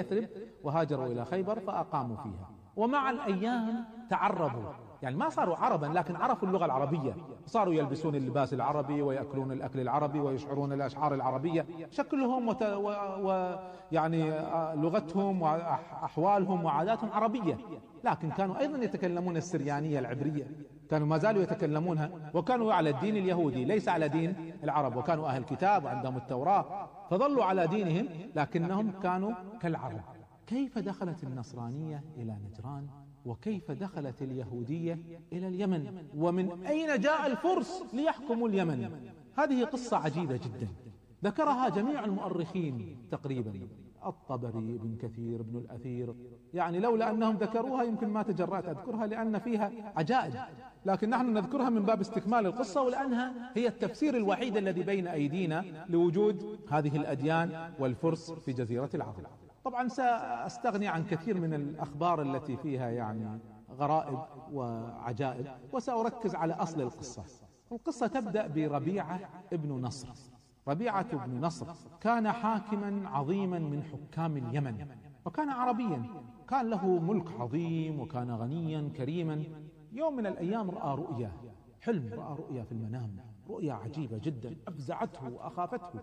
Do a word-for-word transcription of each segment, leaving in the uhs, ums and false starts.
يثرب وهاجروا إلى خيبر فأقاموا فيها. ومع الأيام تعربوا، يعني ما صاروا عربا لكن عرفوا اللغة العربية، صاروا يلبسون اللباس العربي ويأكلون الأكل العربي ويشعرون الأشعار العربية. شكلهم وت... و... و... يعني لغتهم وأحوالهم وعاداتهم عربية، لكن كانوا أيضا يتكلمون السريانية العبرية، كانوا ما زالوا يتكلمونها، وكانوا على الدين اليهودي ليس على دين العرب، وكانوا أهل كتاب وعندهم التوراة فظلوا على دينهم لكنهم كانوا كالعرب. كيف دخلت النصرانية إلى نجران؟ وكيف دخلت اليهودية إلى اليمن؟ ومن أين جاء الفرس ليحكموا اليمن؟ هذه قصة عجيبة جدا ذكرها جميع المؤرخين تقريبا، الطبري، ابن كثير، ابن الأثير، يعني لولا أنهم ذكروها يمكن ما تجرأت أذكرها لأن فيها عجائب، لكن نحن نذكرها من باب استكمال القصة، ولأنها هي التفسير الوحيد الذي بين أيدينا لوجود هذه الأديان والفرس في جزيرة العرب. طبعا سأستغني عن كثير من الأخبار التي فيها يعني غرائب وعجائب، وسأركز على أصل القصة. القصة تبدأ بربيعة ابن نصر. ربيعة ابن نصر كان حاكما عظيما من حكام اليمن، وكان عربيا، كان له ملك عظيم وكان غنيا كريما. يوم من الأيام رأى رؤيا، حلم، رأى رؤيا في المنام، رؤيا عجيبة جدا أفزعته وأخافته،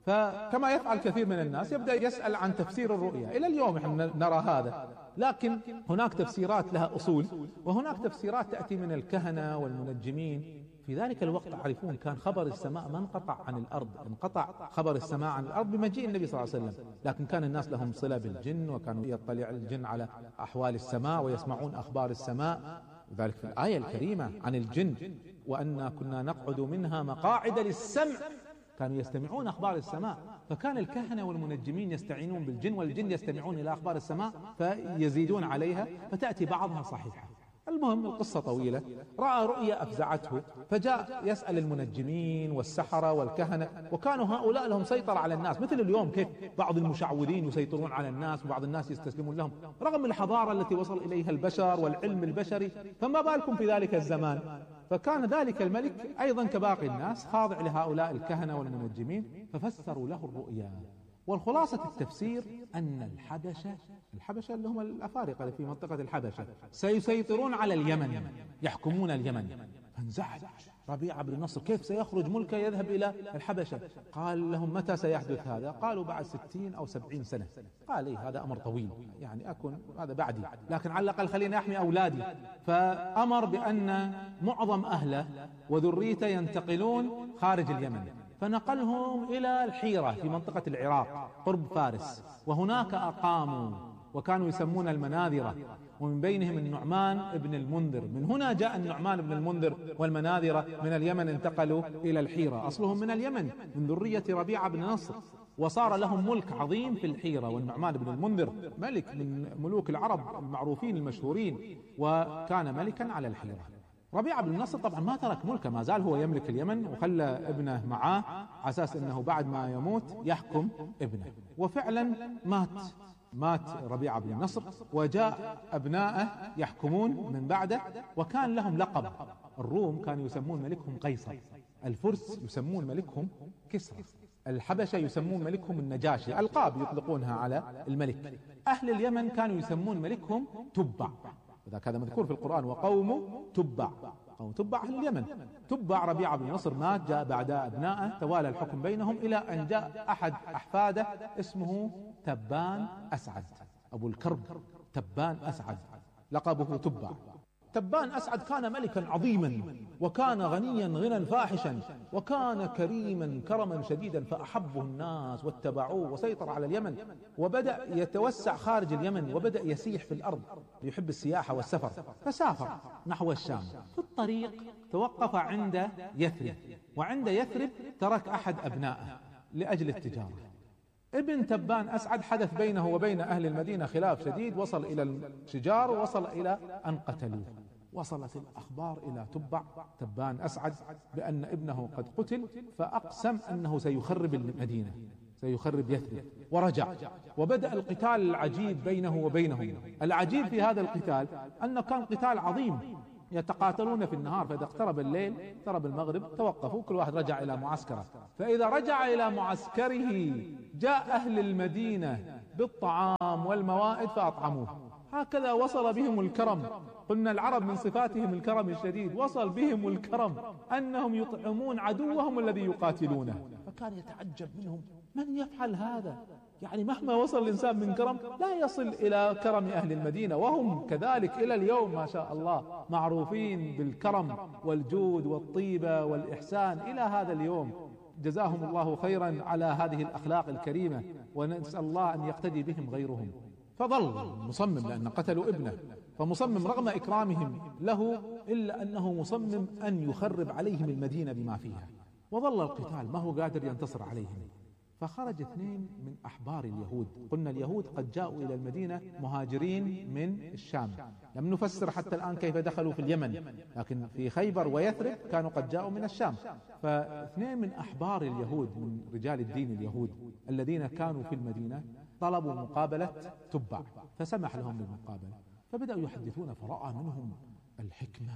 فكما يفعل كثير من الناس يبدأ يسأل عن تفسير الرؤيا. إلى اليوم احنا نرى هذا، لكن هناك تفسيرات لها أصول، وهناك تفسيرات تأتي من الكهنة والمنجمين. في ذلك الوقت تعرفون كان خبر السماء ما انقطع عن الأرض، انقطع خبر السماء عن الأرض بمجيء النبي صلى الله عليه وسلم، لكن كان الناس لهم صلة بالجن، وكانوا يطلع الجن على أحوال السماء ويسمعون أخبار السماء، وذلك في الآية الكريمة عن الجن، وأنا كنا نقعد منها مقاعد للسمع، كانوا يستمعون أخبار السماء. فكان الكهنة والمنجمين يستعينون بالجن، والجن يستمعون إلى أخبار السماء فيزيدون عليها، فتأتي بعضها صحيحة. المهم القصة طويلة، رأى رؤيا أفزعته، فجاء يسأل المنجمين والسحرة والكهنة، وكانوا هؤلاء لهم سيطرة على الناس، مثل اليوم كيف بعض المشعوذين يسيطرون على الناس وبعض الناس يستسلمون لهم رغم الحضارة التي وصل إليها البشر والعلم البشري، فما بالكم في ذلك الزمان. فكان ذلك الملك أيضا كباقي الناس خاضع لهؤلاء الكهنة والمنجمين، ففسروا له الرؤيا. والخلاصة التفسير أن الحبشة، الحبشة اللي هم الأفارقة في منطقة الحبشة، سيسيطرون على اليمن، يحكمون اليمن. فانزعج ربيعة بن نصر، كيف سيخرج ملكه يذهب إلى الحبشة؟ قال لهم متى سيحدث هذا؟ قالوا بعد ستين أو سبعين سنة. قال إيه هذا أمر طويل، يعني أكون هذا بعدي، لكن على الأقل خليني أحمي أولادي. فأمر بأن معظم أهله وذريته ينتقلون خارج اليمن، فنقلهم إلى الحيرة في منطقة العراق قرب فارس، وهناك أقاموا وكانوا يسمون المناذرة، ومن بينهم النعمان ابن المنذر. من هنا جاء النعمان ابن المنذر والمناذرة، من اليمن انتقلوا إلى الحيرة، أصلهم من اليمن من ذرية ربيعة بن نصر، وصار لهم ملك عظيم في الحيرة. والنعمان بن المنذر ملك من ملوك العرب المعروفين المشهورين، وكان ملكا على الحيرة. ربيعة بن نصر طبعا ما ترك ملكه، ما زال هو يملك اليمن، وخلى ابنه معاه على أساس أنه بعد ما يموت يحكم ابنه. وفعلا مات مات ربيعة بن نصر، وجاء أبنائه يحكمون من بعده، وكان لهم لقب. الروم كانوا يسمون ملكهم قيصر، الفرس يسمون ملكهم كسرى، الحبشة يسمون ملكهم النجاشي، ألقاب يطلقونها على الملك. أهل اليمن كانوا يسمون ملكهم تبع، وذاك هذا مذكور في القرآن، وقوم تبع، قوم تبع أهل اليمن. تبع ربيعة بن نصر مات، جاء بعد أبنائه، توالى الحكم بينهم إلى أن جاء أحد أحفاده اسمه تبان أسعد، أبو الكرب تبان أسعد، لقبه تبع. تبان أسعد كان ملكا عظيما، وكان غنيا غنى فاحشا، وكان كريما كرما شديدا، فأحبه الناس واتبعوه، وسيطر على اليمن، وبدأ يتوسع خارج اليمن، وبدأ يسيح في الأرض، يحب السياحة والسفر، فسافر نحو الشام. في الطريق توقف عند يثرب، وعند يثرب ترك أحد أبنائه لأجل التجارة. ابن تبان أسعد حدث بينه وبين أهل المدينة خلاف شديد، وصل إلى الشجار، ووصل إلى أن قتلوه. وصلت الأخبار إلى تبع تبان أسعد بأن ابنه قد قتل، فأقسم أنه سيخرب المدينة، سيخرب يثرب، ورجع. وبدأ القتال العجيب بينه وبينهم. العجيب في هذا القتال أنه كان قتال عظيم، يتقاتلون في النهار، فإذا اقترب الليل اقترب المغرب توقفوا، كل واحد رجع إلى معسكره. فإذا رجع إلى معسكره جاء أهل المدينة بالطعام والموائد فأطعموه. هكذا وصل بهم الكرم. قلنا العرب من صفاتهم الكرم الشديد، وصل بهم الكرم أنهم يطعمون عدوهم الذي يقاتلونه. فكان يتعجب منهم من يفعل هذا؟ يعني مهما وصل الإنسان من كرم لا يصل إلى كرم أهل المدينة، وهم كذلك إلى اليوم ما شاء الله معروفين بالكرم والجود والطيبة والإحسان إلى هذا اليوم. جزاهم الله خيرا على هذه الأخلاق الكريمة، ونسأل الله أن يقتدي بهم غيرهم. فظل مصمم لأن قتلوا ابنه، فمصمم رغم إكرامهم له إلا أنه مصمم أن يخرب عليهم المدينة بما فيها. وظل القتال ما هو قادر ينتصر عليهم. فخرج اثنين من أحبار اليهود. قلنا اليهود قد جاءوا إلى المدينة مهاجرين من الشام، لم نفسر حتى الآن كيف دخلوا في اليمن، لكن في خيبر ويثرب كانوا قد جاءوا من الشام. فاثنين من أحبار اليهود من رجال الدين اليهود الذين كانوا في المدينة طلبوا مقابلة تبع، فسمح لهم بالمقابلة. فبدأوا يحدثون، فرأى منهم الحكمة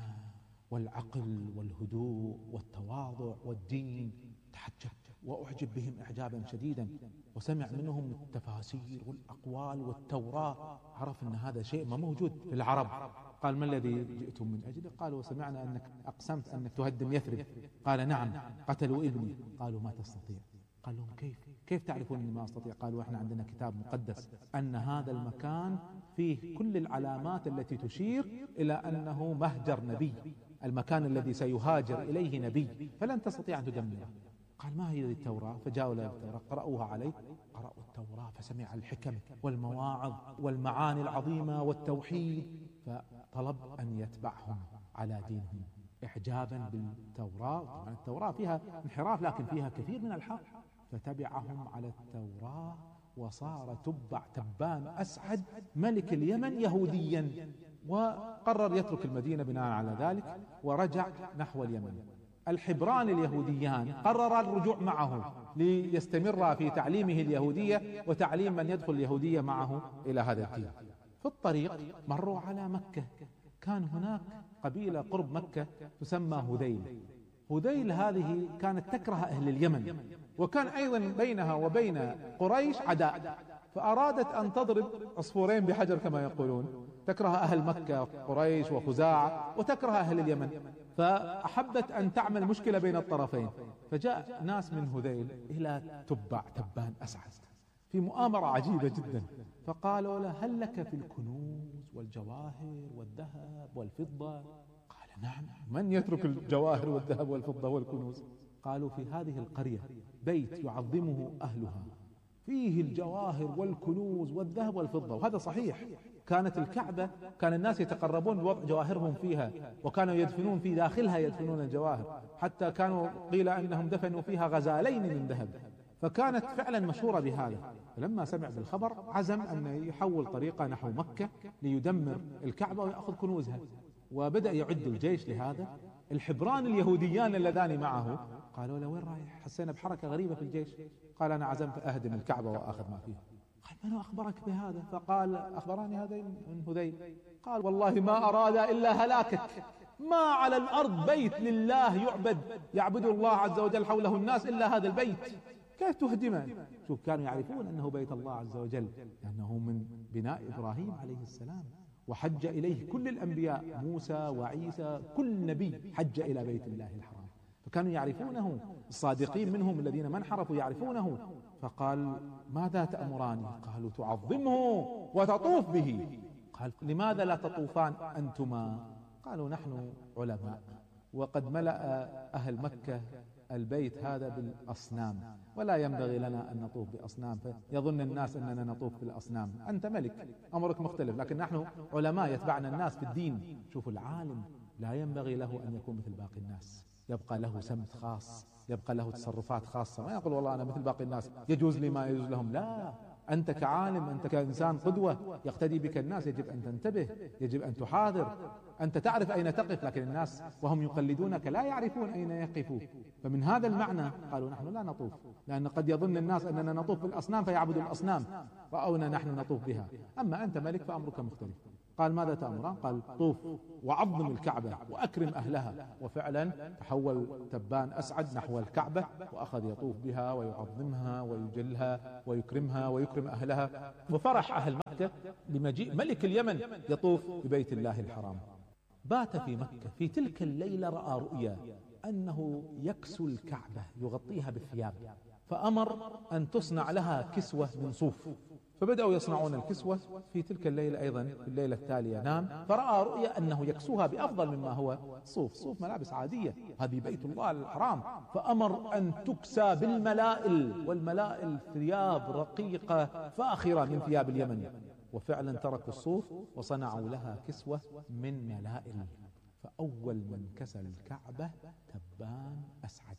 والعقل والهدوء والتواضع والدين. تحجب وأعجب بهم إعجابا شديدا، وسمع منهم التفاسير والأقوال والتوراة، عرف أن هذا شيء ما موجود في العرب. قال ما الذي جئتم من أجله؟ قالوا سمعنا أنك أقسمت أنك تهدم يثرب. قال نعم، قتلوا ابني. قالوا ما تستطيع. قال لهم كيف كيف تعرفون أني ما أستطيع؟ قالوا احنا عندنا كتاب مقدس أن هذا المكان فيه كل العلامات التي تشير إلى أنه مهجر نبي، المكان الذي سيهاجر إليه نبي، فلن تستطيع أن تدمره. قال ما هي التوراة؟ فجاءوا له التوراة قرأوها عليه. قرأوا التوراة فسمع الحكم والمواعظ والمعاني العظيمة والتوحيد، فطلب أن يتبعهم على دينهم إعجابا بالتوراة. طبعا التوراة فيها انحراف لكن فيها كثير من الحق، فتبعهم على التوراة وصار تبع تبان أسعد ملك اليمن يهوديا، وقرر يترك المدينة بناء على ذلك ورجع نحو اليمن. الحبران اليهوديان قرر الرجوع معه ليستمر في تعليمه اليهودية وتعليم من يدخل اليهودية معه إلى هذا الدين. في الطريق مروا على مكة، كان هناك قبيلة قرب مكة تسمى هذيل. هذيل هذه كانت تكره أهل اليمن، وكان أيضا بينها وبين قريش عداء، فأرادت أن تضرب عصفورين بحجر كما يقولون، تكره أهل مكة قريش وخزاعة وتكره أهل اليمن، فأحبت أن تعمل مشكلة بين الطرفين. فجاء ناس من هذيل إلى تبع تبان أسعد في مؤامرة عجيبة جدا، فقالوا له هل لك في الكنوز والجواهر والذهب والفضة؟ قال نعم، من يترك الجواهر والذهب والفضة والكنوز؟ قالوا في هذه القرية بيت يعظمه أهلها فيه الجواهر والكنوز والذهب والفضة. وهذا صحيح، كانت الكعبة كان الناس يتقربون بوضع جواهرهم فيها، وكانوا يدفنون في داخلها يدفنون الجواهر، حتى كانوا قيل أنهم دفنوا فيها غزالين من ذهب، فكانت فعلا مشهورة بهذا. فلما سمع بالخبر عزم أن يحول طريقة نحو مكة ليدمر الكعبة ويأخذ كنوزها، وبدأ يعد الجيش لهذا. الحبران اليهوديان اللذان معه قالوا له وين رايح؟ حسينا بحركة غريبة في الجيش. قال أنا عزمت أهدم الكعبة وأخذ ما فيها. قال من أخبرك بهذا؟ فقال أخبراني هذين من هذيل. قال والله ما أراد إلا هلاكك، ما على الأرض بيت لله يعبد يعبد الله عز وجل حوله الناس إلا هذا البيت، كيف تهدمه؟ شوف كانوا يعرفون أنه بيت الله عز وجل لأنه من بناء إبراهيم عليه السلام، وحج إليه كل الأنبياء موسى وعيسى، كل نبي حج إلى بيت الله الحرام، فكانوا يعرفونه. الصادقين منهم الذين ما انحرفوا يعرفونه. فقال ماذا تأمراني؟ قالوا تعظمه وتطوف به. قال لماذا لا تطوفان أنتما؟ قالوا نحن علماء، وقد ملأ أهل مكة البيت هذا بالأصنام، ولا ينبغي لنا أن نطوف بأصنام، فيظن الناس أننا نطوف بالأصنام. أنت ملك أمرك مختلف، لكن نحن علماء يتبعنا الناس في الدين. شوفوا العالم لا ينبغي له أن يكون مثل باقي الناس، يبقى له سمت خاص، يبقى له تصرفات خاصة، ما يقول والله أنا مثل باقي الناس يجوز لي ما يجوز لهم. لا، أنت كعالم، أنت كإنسان قدوة يقتدي بك الناس، يجب أن تنتبه، يجب أن تحاذر. أنت تعرف أين تقف، لكن الناس وهم يقلدونك لا يعرفون أين يقفوا. فمن هذا المعنى قالوا نحن لا نطوف، لأن قد يظن الناس أننا نطوف بالأصنام فيعبدوا الأصنام، رأونا نحن نطوف بها. أما أنت ملك فأمرك مختلف. قال ماذا تأمران؟ قال طوف وعظم الكعبة وأكرم أهلها. وفعلا تحول تبان أسعد نحو الكعبة وأخذ يطوف بها ويعظمها ويجلها ويكرمها ويكرم أهلها. وفرح أهل مكة بمجيء ملك اليمن يطوف ببيت الله الحرام. بات في مكة في تلك الليلة، رأى رؤيا أنه يكسو الكعبة يغطيها بالثياب، فأمر أن تصنع لها كسوة من صوف، فبدأوا يصنعون الكسوة. في تلك الليلة أيضا في الليلة التالية نام فرأى رؤيا أنه يكسوها بأفضل مما هو صوف، صوف ملابس عادية، هذه بيت الله الحرام، فأمر أن تكسى بالملائل، والملائل ثياب رقيقة فاخرة من ثياب اليمن. وفعلا تركوا الصوف وصنعوا لها كسوة من ملائل. فأول من كسى الكعبة تبان أسعد،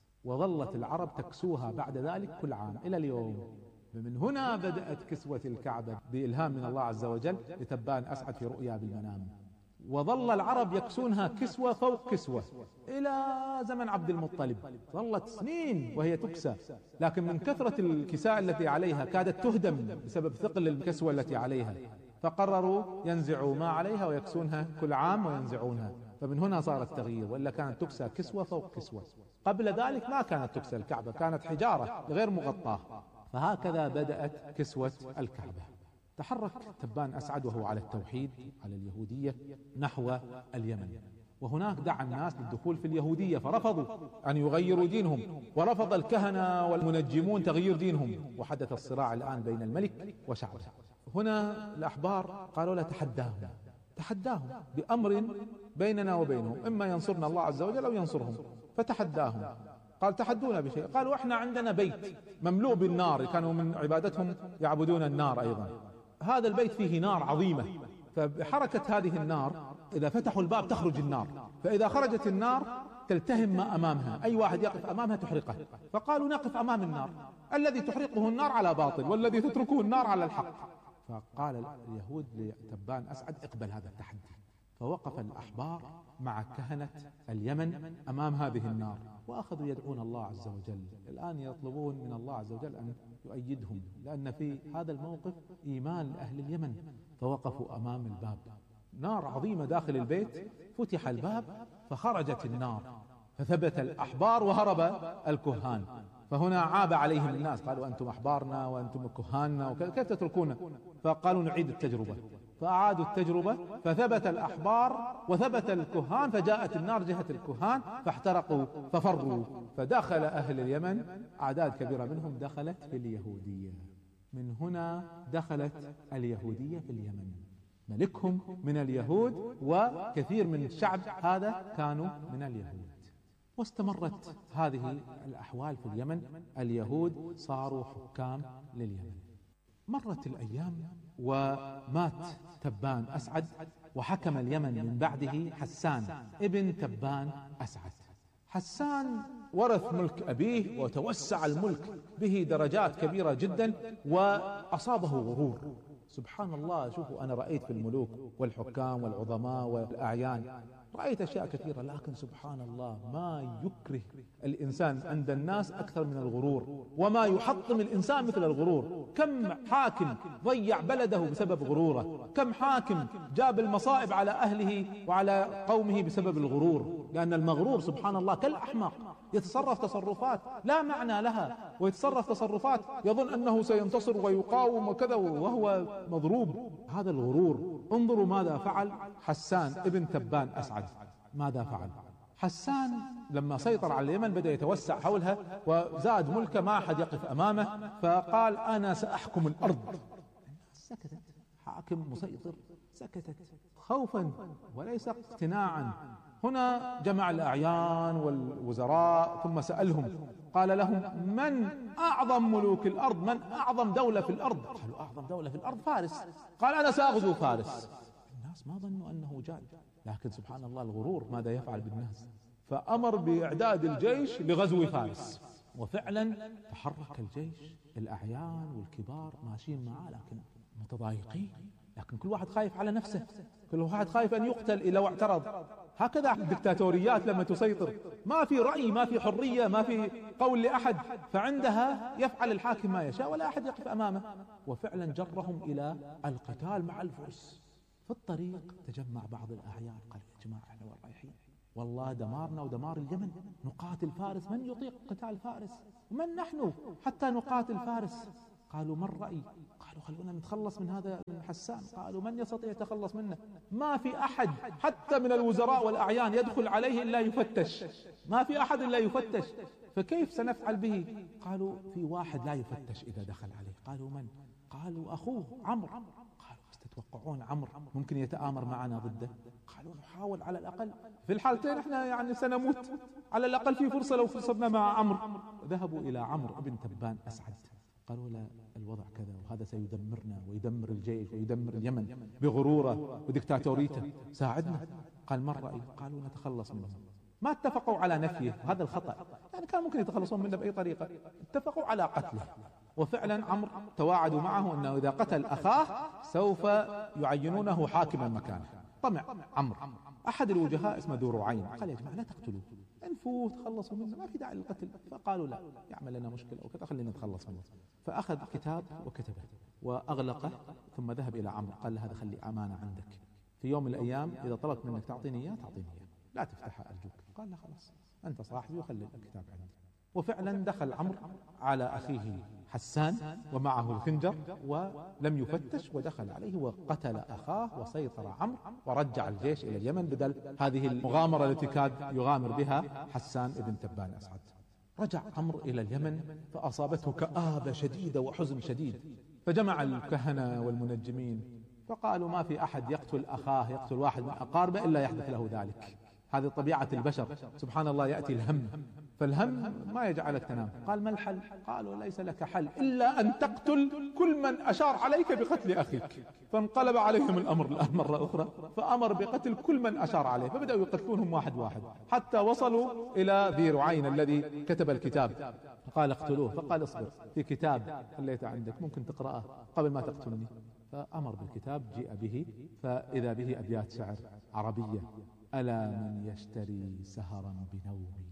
وظلت العرب تكسوها بعد ذلك كل عام إلى اليوم. فمن هنا بدأت كسوة الكعبة بإلهام من الله عز وجل لتبان أسعد في رؤيا بالمنام. وظل العرب يكسونها كسوة فوق كسوة إلى زمن عبد المطلب، ظلت سنين وهي تكسى، لكن من كثرة الكساء التي عليها كادت تهدم بسبب ثقل الكسوة التي عليها، فقرروا ينزعوا ما عليها ويكسونها كل عام وينزعونها. فمن هنا صار التغيير، وإلا كانت تكسى كسوة فوق كسوة. قبل ذلك ما كانت تكسى الكعبة، كانت حجارة غير مغطاة. فهكذا بدأت كسوة الكعبة. تحرك تبان أسعد وهو على التوحيد على اليهودية نحو اليمن، وهناك دعا الناس للدخول في اليهودية فرفضوا أن يغيروا دينهم، ورفض الكهنة والمنجمون تغيير دينهم، وحدث الصراع الآن بين الملك وشعبه. هنا الأحبار قالوا لا تحداهم تحداهم بأمر بيننا وبينهم، إما ينصرنا الله عز وجل أو ينصرهم. فتحداهم، قال تحدونا بشيء؟ قالوا احنا عندنا بيت مملوء بالنار، كانوا من عبادتهم يعبدون النار أيضا، هذا البيت فيه نار عظيمة، فبحركة هذه النار إذا فتحوا الباب تخرج النار، فإذا خرجت النار تلتهم ما أمامها، أي واحد يقف أمامها تحرقه. فقالوا نقف أمام النار، الذي تحرقه النار على باطل والذي تتركه النار على الحق. فقال اليهود لتبان أسعد اقبل هذا التحدي. فوقف الأحبار مع كهنة اليمن أمام هذه النار، وأخذوا يدعون الله عز وجل. الآن يطلبون من الله عز وجل أن يؤيدهم، لأن في هذا الموقف إيمان لأهل اليمن. فوقفوا أمام الباب، نار عظيمة داخل البيت، فتح الباب فخرجت النار، فثبت الأحبار وهرب الكهان. فهنا عاب عليهم الناس، قالوا أنتم أحبارنا وأنتم كهاننا كيف تتركونا؟ فقالوا نعيد التجربة، فأعادوا التجربة فثبت الأحبار وثبت الكهان، فجاءت النار جهة الكهان فاحترقوا ففروا. فدخل أهل اليمن أعداد كبيرة منهم دخلت في اليهودية. من هنا دخلت اليهودية في اليمن، ملكهم من اليهود وكثير من الشعب هذا كانوا من اليهود. واستمرت هذه الأحوال في اليمن، اليهود صاروا حكام لليمن. مرت الأيام ومات تبان أسعد، وحكم اليمن من بعده حسان ابن تبان أسعد. حسان ورث ملك أبيه وتوسع الملك به درجات كبيرة جدا، وأصابه غرور. سبحان الله، شوفوا أنا رأيت في الملوك والحكام والعظماء والأعيان رأيت أشياء كثيرة، لكن سبحان الله ما يكره الإنسان عند الناس أكثر من الغرور، وما يحطم الإنسان مثل الغرور. كم حاكم ضيع بلده بسبب غروره، كم حاكم جاب المصائب على أهله وعلى قومه بسبب الغرور. لأن المغرور سبحان الله كالأحمق، يتصرف تصرفات لا معنى لها، ويتصرف تصرفات يظن أنه سينتصر ويقاوم وكذا وهو مضروب. هذا الغرور. انظروا ماذا فعل حسان ابن تبان أسعد. ماذا فعل حسان؟ لما سيطر على اليمن بدأ يتوسع حولها وزاد ملكه، ما أحد يقف أمامه، فقال أنا سأحكم الأرض. سكتت، حاكم مسيطر سكتت خوفا وليس اقتناعا. هنا جمع الأعيان والوزراء ثم سألهم، قال لهم من أعظم ملوك الأرض؟ من أعظم دولة في الأرض؟ قالوا أعظم دولة في الأرض فارس. قال أنا سأغزو فارس. الناس ما ظنوا أنه جاد، لكن سبحان الله الغرور ماذا يفعل بالناس. فأمر بإعداد الجيش لغزو فارس، وفعلا تحرك الجيش، الأعيان والكبار ماشيين معه لكن متضايقين، لكن كل واحد خايف على نفسه، كل واحد خايف أن يقتل لو اعترض. هكذا الدكتاتوريات لما تسيطر ما في رأي، ما في حرية، ما في قول لأحد، فعندها يفعل الحاكم ما يشاء ولا أحد يقف أمامه. وفعلا جرهم إلى القتال مع الفرس، في الطريق تجمع بعض الأعيان، قال يا جماعة احنا وين رايحين؟ والله دمارنا ودمار اليمن، نقاتل فارس، من يطيق قتال فارس؟ ومن نحن حتى نقاتل فارس؟ قالوا ما الرأي؟ قالوا خلونا نتخلص من هذا حسان. قالوا من يستطيع يتخلص منه؟ ما في أحد حتى من الوزراء والأعيان يدخل عليه إلا يفتش، ما في أحد إلا يفتش، فكيف سنفعل به؟ قالوا في واحد لا يفتش إذا دخل عليه. قالوا من؟ قالوا أخوه عمرو. قالوا بس تتوقعون عمرو ممكن يتآمر معنا ضده؟ قالوا نحاول على الأقل، في الحالتين احنا يعني سنموت، على الأقل في فرصة لو فرصنا مع عمرو. ذهبوا إلى عمرو بن تبان أسعد، قالوا لا الوضع كذا وهذا سيدمرنا ويدمر الجيش ويدمر اليمن بغروره ودكتاتوريته، ساعدنا. قال ما الرأي؟ قالوا نتخلص منه. ما اتفقوا على نفيه، هذا الخطأ، يعني كان ممكن يتخلصون منه بأي طريقة، اتفقوا على قتله. وفعلا عمرو تواعدوا معه أنه إذا قتل أخاه سوف يعينونه حاكما مكانه. طمع عمرو. أحد الوجهاء اسمه ذو رعين قال يا جماعة لا تقتلوه، انفوه تخلصوا منه، ما في داعي للقتل. فقالوا لا يعمل لنا مشكلة وكذا، خلينا نتخلص منه. فأخذ كتاب وكتبه وأغلقه، ثم ذهب إلى عمرو قال له هذا خلي أمانة عندك، في يوم من الأيام إذا طلبت منك تعطيني إياه تعطيني إياه، لا تفتحها أرجوك. قال له خلاص أنت صاحبي وخلي الكتاب عندي. وفعلا دخل عمرو على أخيه حسان ومعه الخنجر ولم يفتش، ودخل عليه وقتل أخاه وسيطر عمرو ورجع الجيش إلى اليمن بدل هذه المغامرة التي كاد يغامر بها حسان بن تبان أسعد. رجع عمرو إلى اليمن فأصابته كآبة شديدة وحزن شديد، فجمع الكهنة والمنجمين فقالوا ما في أحد يقتل أخاه، يقتل واحد من أقاربه إلا يحدث له ذلك، هذه طبيعة البشر، سبحان الله يأتي الهم، فالهم ما يجعلك تنام. قال ما الحل؟ قالوا ليس لك حل إلا أن تقتل كل من أشار عليك بقتل أخيك. فانقلب عليهم الأمر الآن مرة أخرى، فأمر بقتل كل من أشار عليه، فبدأوا يقتلونهم واحد واحد حتى وصلوا إلى ذي رعين الذي كتب الكتاب. قال اقتلوه، فقال اصبر في كتاب خليته عندك ممكن تقرأه قبل ما تقتلني. فأمر بالكتاب، جيء به فإذا به أبيات شعر عربية: ألا من يشتري سهرا بنومي،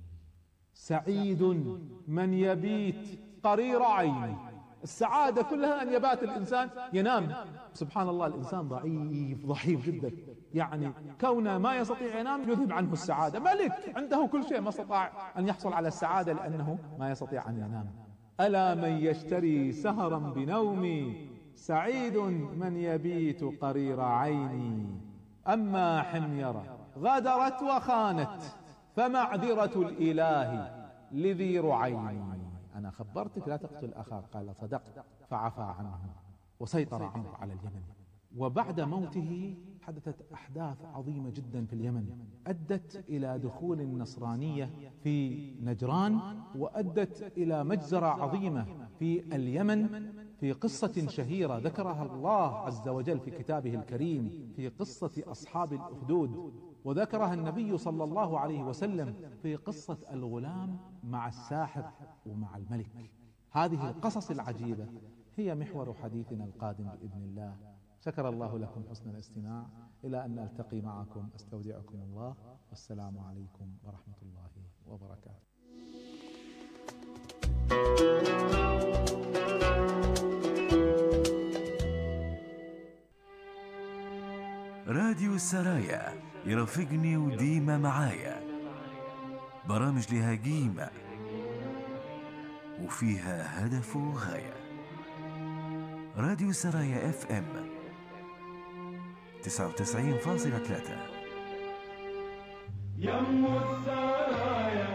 سعيد من يبيت قرير عيني. السعادة كلها أن يبات الإنسان ينام. سبحان الله الإنسان ضعيف ضعيف جدا، يعني كونه ما يستطيع ينام يذهب عنه السعادة. ملك عنده كل شيء ما استطاع أن يحصل على السعادة لأنه ما يستطيع أن ينام. ألا من يشتري سهرا بنومي، سعيد من يبيت قرير عيني. أما حميرة غدرت وخانت، فمعذرة الإله لذي رعين. أنا خبرتك لا تقتل أخاك، قال صدقت، فعفى عنه وسيطر عمرو على اليمن. وبعد موته حدثت أحداث عظيمة جدا في اليمن أدت إلى دخول النصرانية في نجران، وأدت إلى مجزرة عظيمة في اليمن، في قصة شهيرة ذكرها الله عز وجل في كتابه الكريم في قصة أصحاب الأخدود، وذكرها النبي صلى الله عليه وسلم في قصة الغلام مع الساحر ومع الملك. هذه القصص العجيبة هي محور حديثنا القادم بإذن الله. شكر الله لكم حسن الاستماع، إلى أن ألتقي معكم أستودعكم الله، والسلام عليكم ورحمة الله وبركاته. راديو السرايا يرافقني وديما معايا، برامج لها قيمة وفيها هدف وغاية. راديو السرايا اف ام تسعة وتسعين فاصلة ثلاثة. يم السرايا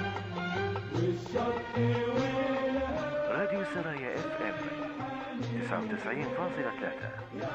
والشط ويلها. راديو السرايا اف ام تسعة وتسعين فاصلة ثلاثة.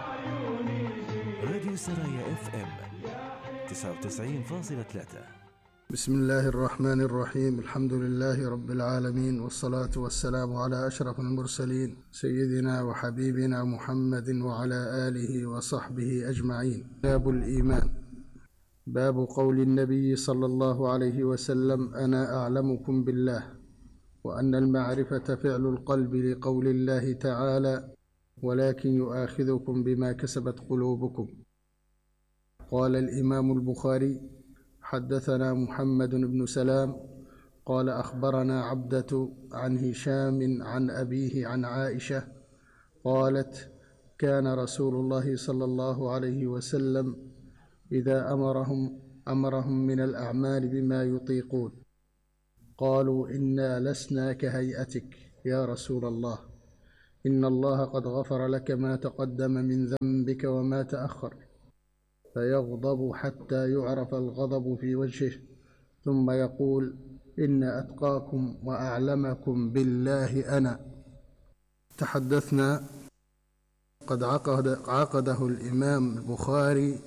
راديو السرايا اف ام تسعة وتسعين فاصلة ثلاثة. بسم الله الرحمن الرحيم. الحمد لله رب العالمين، والصلاة والسلام على أشرف المرسلين سيدنا وحبيبنا محمد وعلى آله وصحبه أجمعين. باب الإيمان. باب قول النبي صلى الله عليه وسلم: أنا أعلمكم بالله، وأن المعرفة فعل القلب، لقول الله تعالى: ولكن يؤاخذكم بما كسبت قلوبكم. قال الإمام البخاري: حدثنا محمد بن سلام قال أخبرنا عبدة عن هشام عن أبيه عن عائشة قالت: كان رسول الله صلى الله عليه وسلم إذا أمرهم أمرهم من الأعمال بما يطيقون قالوا إنا لسنا كهيئتك يا رسول الله، إن الله قد غفر لك ما تقدم من ذنبك وما تأخر، فيغضب حتى يعرف الغضب في وجهه، ثم يقول إن أتقاكم وأعلمكم بالله أنا. تحدثنا قد عقد عقده الإمام البخاري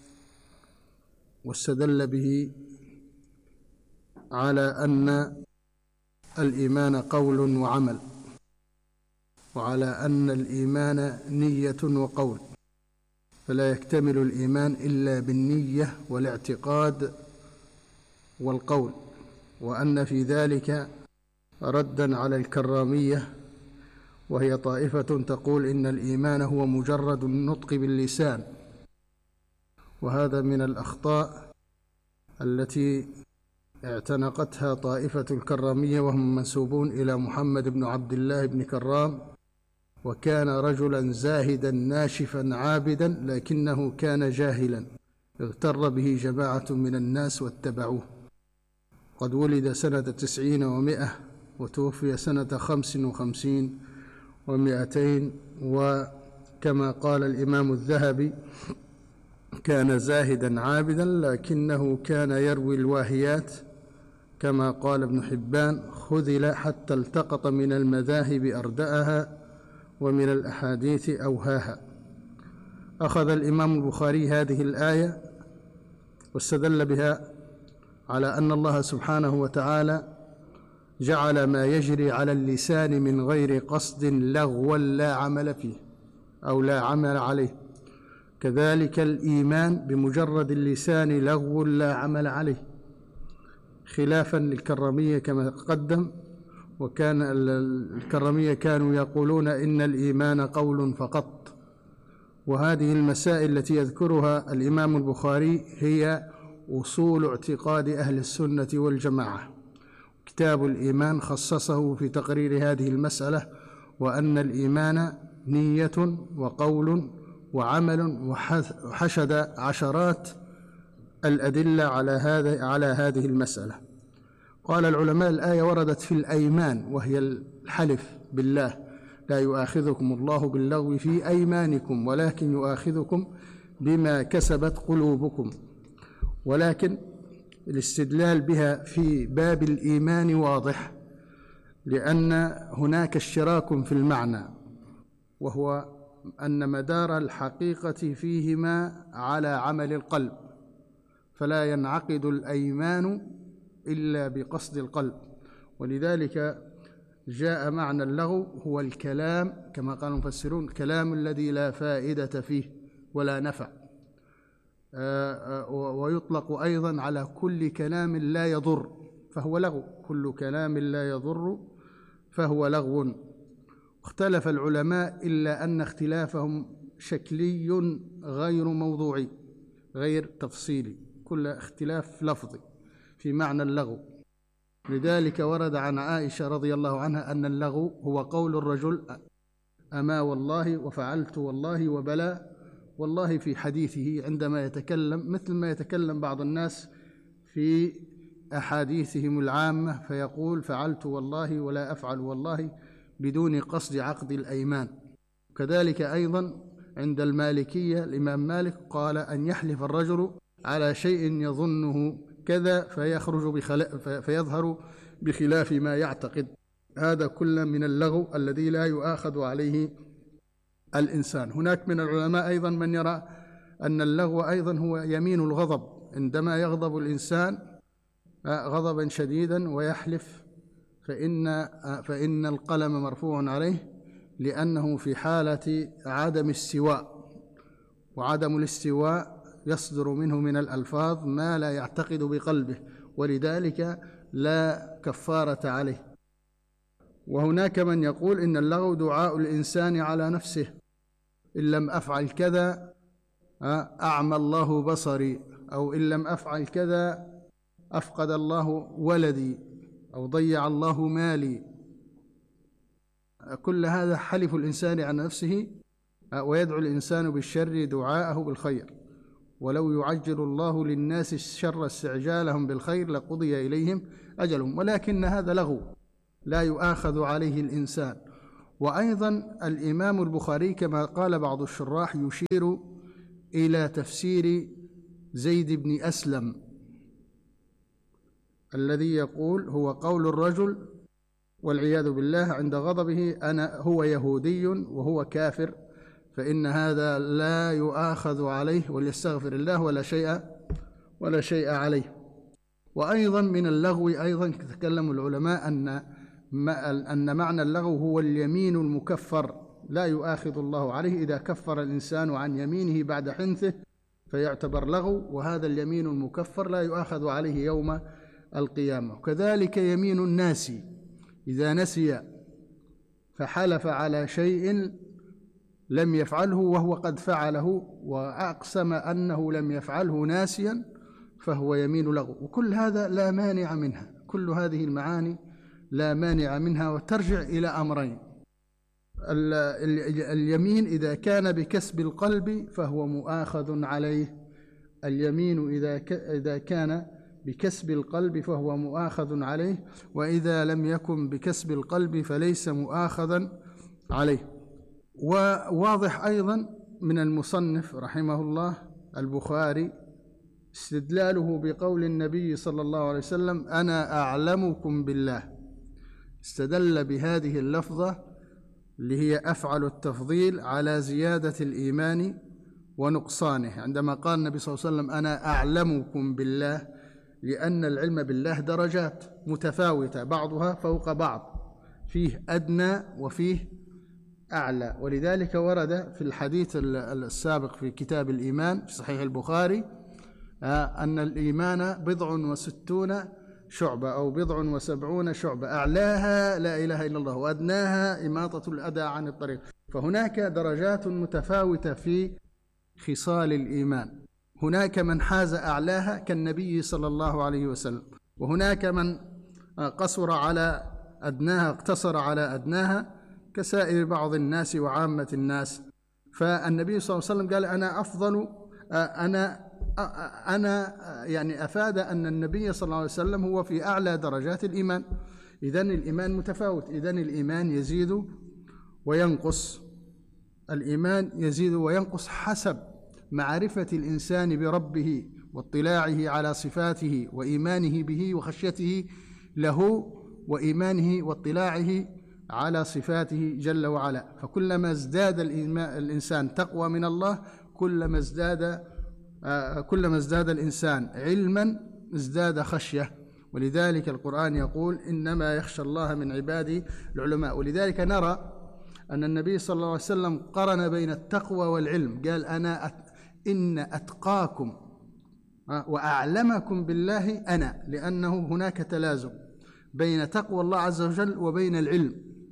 واستدل به على أن الإيمان قول وعمل، وعلى أن الإيمان نية وقول، فلا يكتمل الإيمان إلا بالنية والاعتقاد والقول، وأن في ذلك ردا على الكرامية، وهي طائفة تقول إن الإيمان هو مجرد النطق باللسان، وهذا من الأخطاء التي اعتنقتها طائفة الكرامية، وهم منسوبون إلى محمد بن عبد الله بن كرام، وكان رجلا زاهدا ناشفا عابدا، لكنه كان جاهلا اغتر به جماعة من الناس واتبعوه. قد ولد سنة تسعين ومائة وتوفي سنة خمس وخمسين ومائتين، وكما قال الإمام الذهبي كان زاهدا عابدا لكنه كان يروي الواهيات، كما قال ابن حبان خذل حتى التقط من المذاهب أردأها ومن الأحاديث أوهاها. أخذ الإمام البخاري هذه الآية واستدل بها على أن الله سبحانه وتعالى جعل ما يجري على اللسان من غير قصد لغوا لا عمل فيه أو لا عمل عليه، كذلك الإيمان بمجرد اللسان لغو لا عمل عليه، خلافا للكرامية كما تقدم. وكان الكرامية كانوا يقولون إن الإيمان قول فقط. وهذه المسائل التي يذكرها الإمام البخاري هي أصول اعتقاد أهل السنة والجماعة. كتاب الإيمان خصصه في تقرير هذه المسألة، وأن الإيمان نية وقول وعمل، وحشد عشرات الأدلة على هذا على هذه المسألة. قال العلماء الآية وردت في الأيمان، وهي الحلف بالله، لا يؤاخذكم الله باللغو في أيمانكم ولكن يؤاخذكم بما كسبت قلوبكم. ولكن الاستدلال بها في باب الإيمان واضح، لأن هناك اشتراك في المعنى، وهو أن مدار الحقيقة فيهما على عمل القلب، فلا ينعقد الأيمان إلا بقصد القلب. ولذلك جاء معنى اللغو هو الكلام كما قال المفسرون، الكلام الذي لا فائدة فيه ولا نفع، ويطلق أيضا على كل كلام لا يضر فهو لغو، كل كلام لا يضر فهو لغو. اختلف العلماء إلا أن اختلافهم شكلي غير موضوعي غير تفصيلي، كل اختلاف لفظي في معنى اللغو. لذلك ورد عن عائشة رضي الله عنها أن اللغو هو قول الرجل أما والله وفعلت والله وبلا والله في حديثه عندما يتكلم، مثل ما يتكلم بعض الناس في أحاديثهم العامة فيقول فعلت والله ولا أفعل والله بدون قصد عقد الأيمان. كذلك أيضا عند المالكية الإمام مالك قال أن يحلف الرجل على شيء يظنه كذا فيخرج بخلا فيظهر بخلاف ما يعتقد، هذا كله من اللغو الذي لا يؤاخذ عليه الإنسان. هناك من العلماء أيضا من يرى أن اللغو أيضا هو يمين الغضب، عندما يغضب الإنسان غضبا شديدا ويحلف فإن, فإن القلم مرفوع عليه، لأنه في حالة عدم استواء، وعدم الاستواء يصدر منه من الألفاظ ما لا يعتقد بقلبه، ولذلك لا كفارة عليه. وهناك من يقول إن اللغو دعاء الإنسان على نفسه، إن لم أفعل كذا أعمى الله بصري، أو إن لم أفعل كذا أفقد الله ولدي، أو ضيع الله مالي. كل هذا حلف الإنسان عن نفسه ويدعو الإنسان بالشر دعاءه بالخير، ولو يعجل الله للناس الشر استعجالهم بالخير لقضي إليهم أجلهم، ولكن هذا لغو لا يؤاخذ عليه الإنسان. وأيضا الإمام البخاري كما قال بعض الشراح يشير إلى تفسير زيد بن أسلم الذي يقول هو قول الرجل والعياذ بالله عند غضبه أنا هو يهودي وهو كافر، فإن هذا لا يؤاخذ عليه وليستغفر الله ولا شيء ولا شيء عليه. وأيضا من اللغو أيضا تكلم العلماء أن أن معنى اللغو هو اليمين المكفر، لا يؤاخذ الله عليه إذا كفر الإنسان عن يمينه بعد حنثه فيعتبر لغو، وهذا اليمين المكفر لا يؤاخذ عليه يوم القيامة. وكذلك يمين الناس إذا نسي فحلف على شيء لم يفعله وهو قد فعله وأقسم أنه لم يفعله ناسيا فهو يمين لغو، وكل هذا لا مانع منها، كل هذه المعاني لا مانع منها، وترجع إلى أمرين: اليمين إذا كان بكسب القلب فهو مؤاخذ عليه، اليمين إذا كان بكسب القلب فهو مؤاخذ عليه، وإذا لم يكن بكسب القلب فليس مؤاخذا عليه. وواضح أيضا من المصنف رحمه الله البخاري استدلاله بقول النبي صلى الله عليه وسلم أنا أعلمكم بالله، استدل بهذه اللفظة اللي هي أفعل التفضيل على زيادة الإيمان ونقصانه، عندما قال النبي صلى الله عليه وسلم أنا أعلمكم بالله، لأن العلم بالله درجات متفاوتة بعضها فوق بعض، فيه أدنى وفيه أعلى. ولذلك ورد في الحديث السابق في كتاب الإيمان في صحيح البخاري أن الإيمان بضع وستون شعبة أو بضع وسبعون شعبة، أعلاها لا إله إلا الله وأدناها إماطة الأذى عن الطريق. فهناك درجات متفاوتة في خصال الإيمان، هناك من حاز أعلاها كالنبي صلى الله عليه وسلم، وهناك من قصر على أدناها اقتصر على أدناها كسائر بعض الناس وعامة الناس. فالنبي صلى الله عليه وسلم قال أنا أفضل أنا أنا يعني أفاد أن النبي صلى الله عليه وسلم هو في أعلى درجات الإيمان. إذن الإيمان متفاوت، إذن الإيمان يزيد وينقص، الإيمان يزيد وينقص حسب معرفة الإنسان بربه واطلاعه على صفاته وإيمانه به وخشيته له وإيمانه واطلاعه على صفاته جل وعلا. فكلما ازداد الإنسان تقوى من الله كلما ازداد كلما ازداد الإنسان علما ازداد خشية، ولذلك القرآن يقول إنما يخشى الله من عباده العلماء. ولذلك نرى أن النبي صلى الله عليه وسلم قرن بين التقوى والعلم، قال أنا أت... إن أتقاكم وأعلمكم بالله أنا، لأنه هناك تلازم بين تقوى الله عز وجل وبين العلم.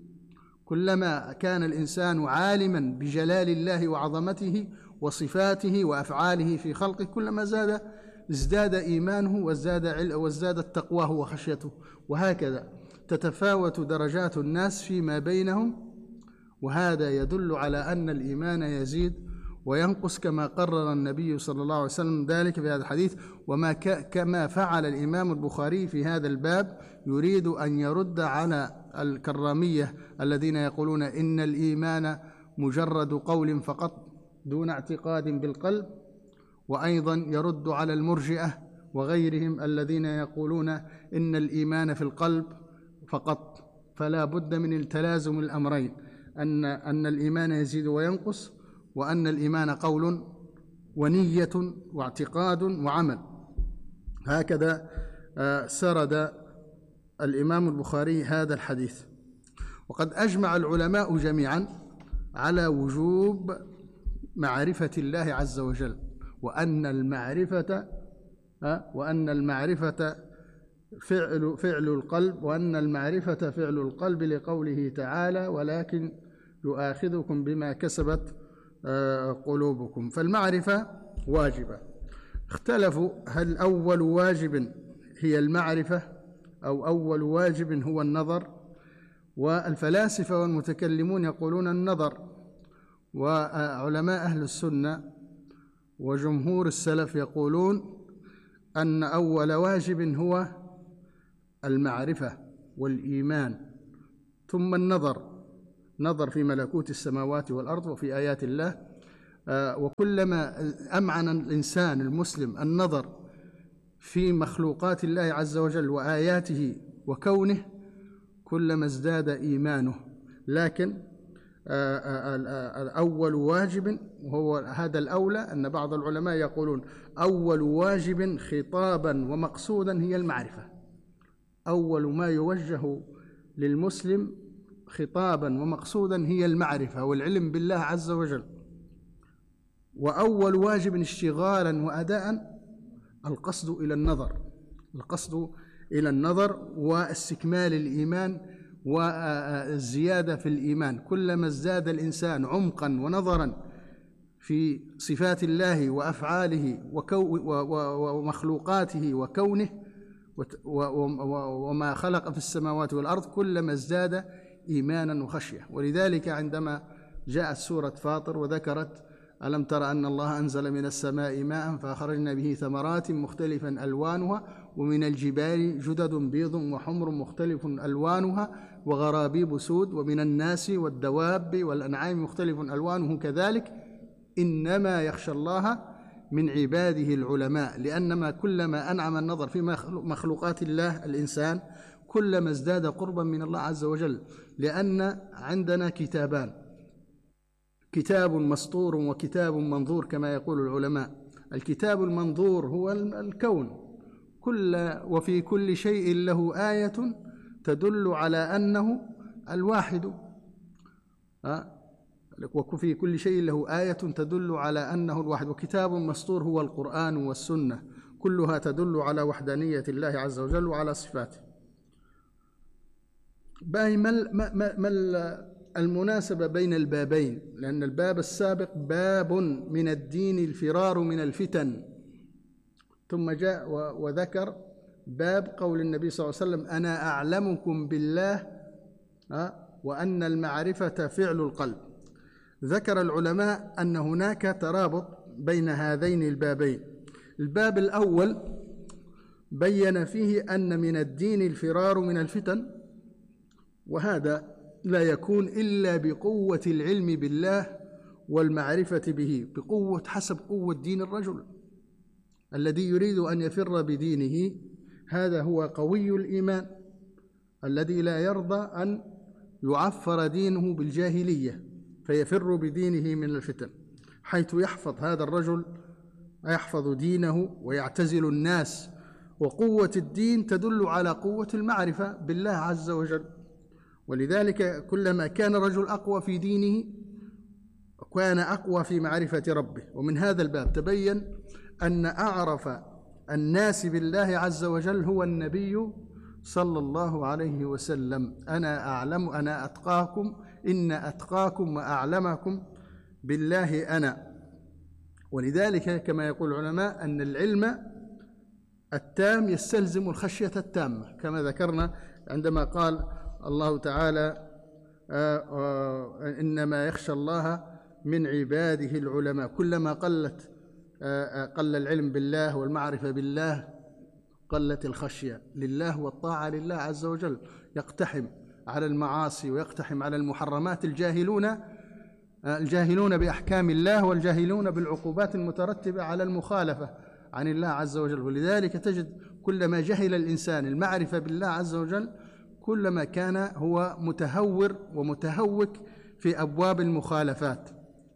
كلما كان الإنسان عالما بجلال الله وعظمته وصفاته وأفعاله في خلقه كلما زاد ازداد إيمانه وازداد علم وازدادت تقواه وخشيته، وهكذا تتفاوت درجات الناس فيما بينهم. وهذا يدل على أن الإيمان يزيد وينقص كما قرر النبي صلى الله عليه وسلم ذلك في هذا الحديث. وما كما فعل الإمام البخاري في هذا الباب يريد أن يرد على الكرامية الذين يقولون إن الإيمان مجرد قول فقط دون اعتقاد بالقلب، وأيضا يرد على المرجئة وغيرهم الذين يقولون إن الإيمان في القلب فقط. فلا بد من التلازم الأمرين، أن أن الإيمان يزيد وينقص، وأن الإيمان قول ونية واعتقاد وعمل. هكذا سرد الإمام البخاري هذا الحديث. وقد أجمع العلماء جميعا على وجوب معرفة الله عز وجل، وأن المعرفة وأن المعرفة فعل فعل القلب، وأن المعرفة فعل القلب لقوله تعالى ولكن يؤاخذكم بما كسبت قلوبكم. فالمعرفة واجبة. اختلفوا هل أول واجب هي المعرفة أو أول واجب هو النظر، والفلاسفة والمتكلمون يقولون النظر، وعلماء أهل السنة وجمهور السلف يقولون أن أول واجب هو المعرفة والإيمان، ثم النظر، نظر في ملكوت السماوات والأرض وفي آيات الله. وكلما أمعن الإنسان المسلم النظر في مخلوقات الله عز وجل وآياته وكونه كلما ازداد إيمانه. لكن أول واجب، وهو هذا الأولى، أن بعض العلماء يقولون أول واجب خطابا ومقصودا هي المعرفة. أول ما يوجه للمسلم خطابا ومقصودا هي المعرفة والعلم بالله عز وجل. وأول واجب اشتغالا وأداء القصد إلى النظر، القصد إلى النظر واستكمال الإيمان والزيادة في الإيمان. كلما ازداد الإنسان عمقا ونظرا في صفات الله وأفعاله ومخلوقاته وكونه وما خلق في السماوات والأرض، كلما ازداد إيمانا وخشية. ولذلك عندما جاءت سورة فاطر وذكرت ألم تر أن الله أنزل من السماء ماء فأخرجنا به ثمرات مختلفا ألوانها ومن الجبال جدد بيض وحمر مختلف ألوانها وغرابيب سود ومن الناس والدواب والأنعام مختلف ألوانه كذلك إنما يخشى الله من عباده العلماء. لأنما كلما أنعم النظر في مخلوقات الله الإنسان كلما ازداد قربا من الله عز وجل. لأن عندنا كتابان، كتاب مسطور وكتاب منظور كما يقول العلماء. الكتاب المنظور هو الكون، كل وفي كل شيء له آية تدل على أنه الواحد، وفي كل شيء له آية تدل على أنه الواحد. وكتاب مسطور هو القرآن والسنة، كلها تدل على وحدانية الله عز وجل وعلى صفاته. باقي ما ما المناسبة بين البابين؟ لأن الباب السابق باب من الدين الفرار من الفتن، ثم جاء وذكر باب قول النبي صلى الله عليه وسلم أنا أعلمكم بالله وأن المعرفة فعل القلب. ذكر العلماء أن هناك ترابط بين هذين البابين. الباب الأول بين فيه أن من الدين الفرار من الفتن، وهذا لا يكون إلا بقوة العلم بالله والمعرفة به، بقوة حسب قوة دين الرجل الذي يريد أن يفر بدينه. هذا هو قوي الإيمان الذي لا يرضى أن يعفر دينه بالجاهلية فيفر بدينه من الفتن، حيث يحفظ هذا الرجل يحفظ دينه ويعتزل الناس. وقوة الدين تدل على قوة المعرفة بالله عز وجل. ولذلك كلما كان الرجل أقوى في دينه كان أقوى في معرفة ربه. ومن هذا الباب تبين أن أعرف الناس بالله عز وجل هو النبي صلى الله عليه وسلم. أنا أعلم أنا أتقاكم إن أتقاكم وأعلمكم بالله أنا. ولذلك كما يقول العلماء أن العلم التام يستلزم الخشية التامة، كما ذكرنا عندما قال الله تعالى إنما يخشى الله من عباده العلماء. كلما قلت قل العلم بالله والمعرفة بالله قلت الخشية لله والطاعة لله عز وجل. يقتحم على المعاصي ويقتحم على المحرمات الجاهلون الجاهلون بأحكام الله والجاهلون بالعقوبات المترتبة على المخالفة عن الله عز وجل. ولذلك تجد كلما جهل الإنسان المعرفة بالله عز وجل كلما كان هو متهور ومتهوك في أبواب المخالفات.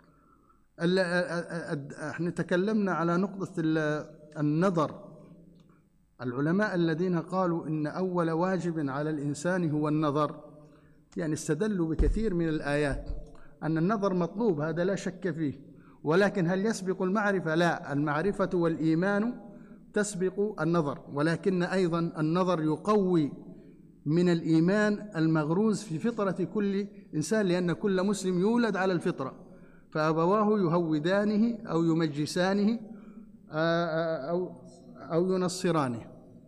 احنا تكلمنا على نقطة النظر. العلماء الذين قالوا إن أول واجب على الإنسان هو النظر يعني استدلوا بكثير من الآيات أن النظر مطلوب، هذا لا شك فيه. ولكن هل يسبق المعرفة؟ لا، المعرفة والإيمان تسبق النظر، ولكن أيضا النظر يقوي من الإيمان المغروز في فطرة كل إنسان، لأن كل مسلم يولد على الفطرة، فأبواه يهودانه أو يمجسانه أو أو ينصرانه.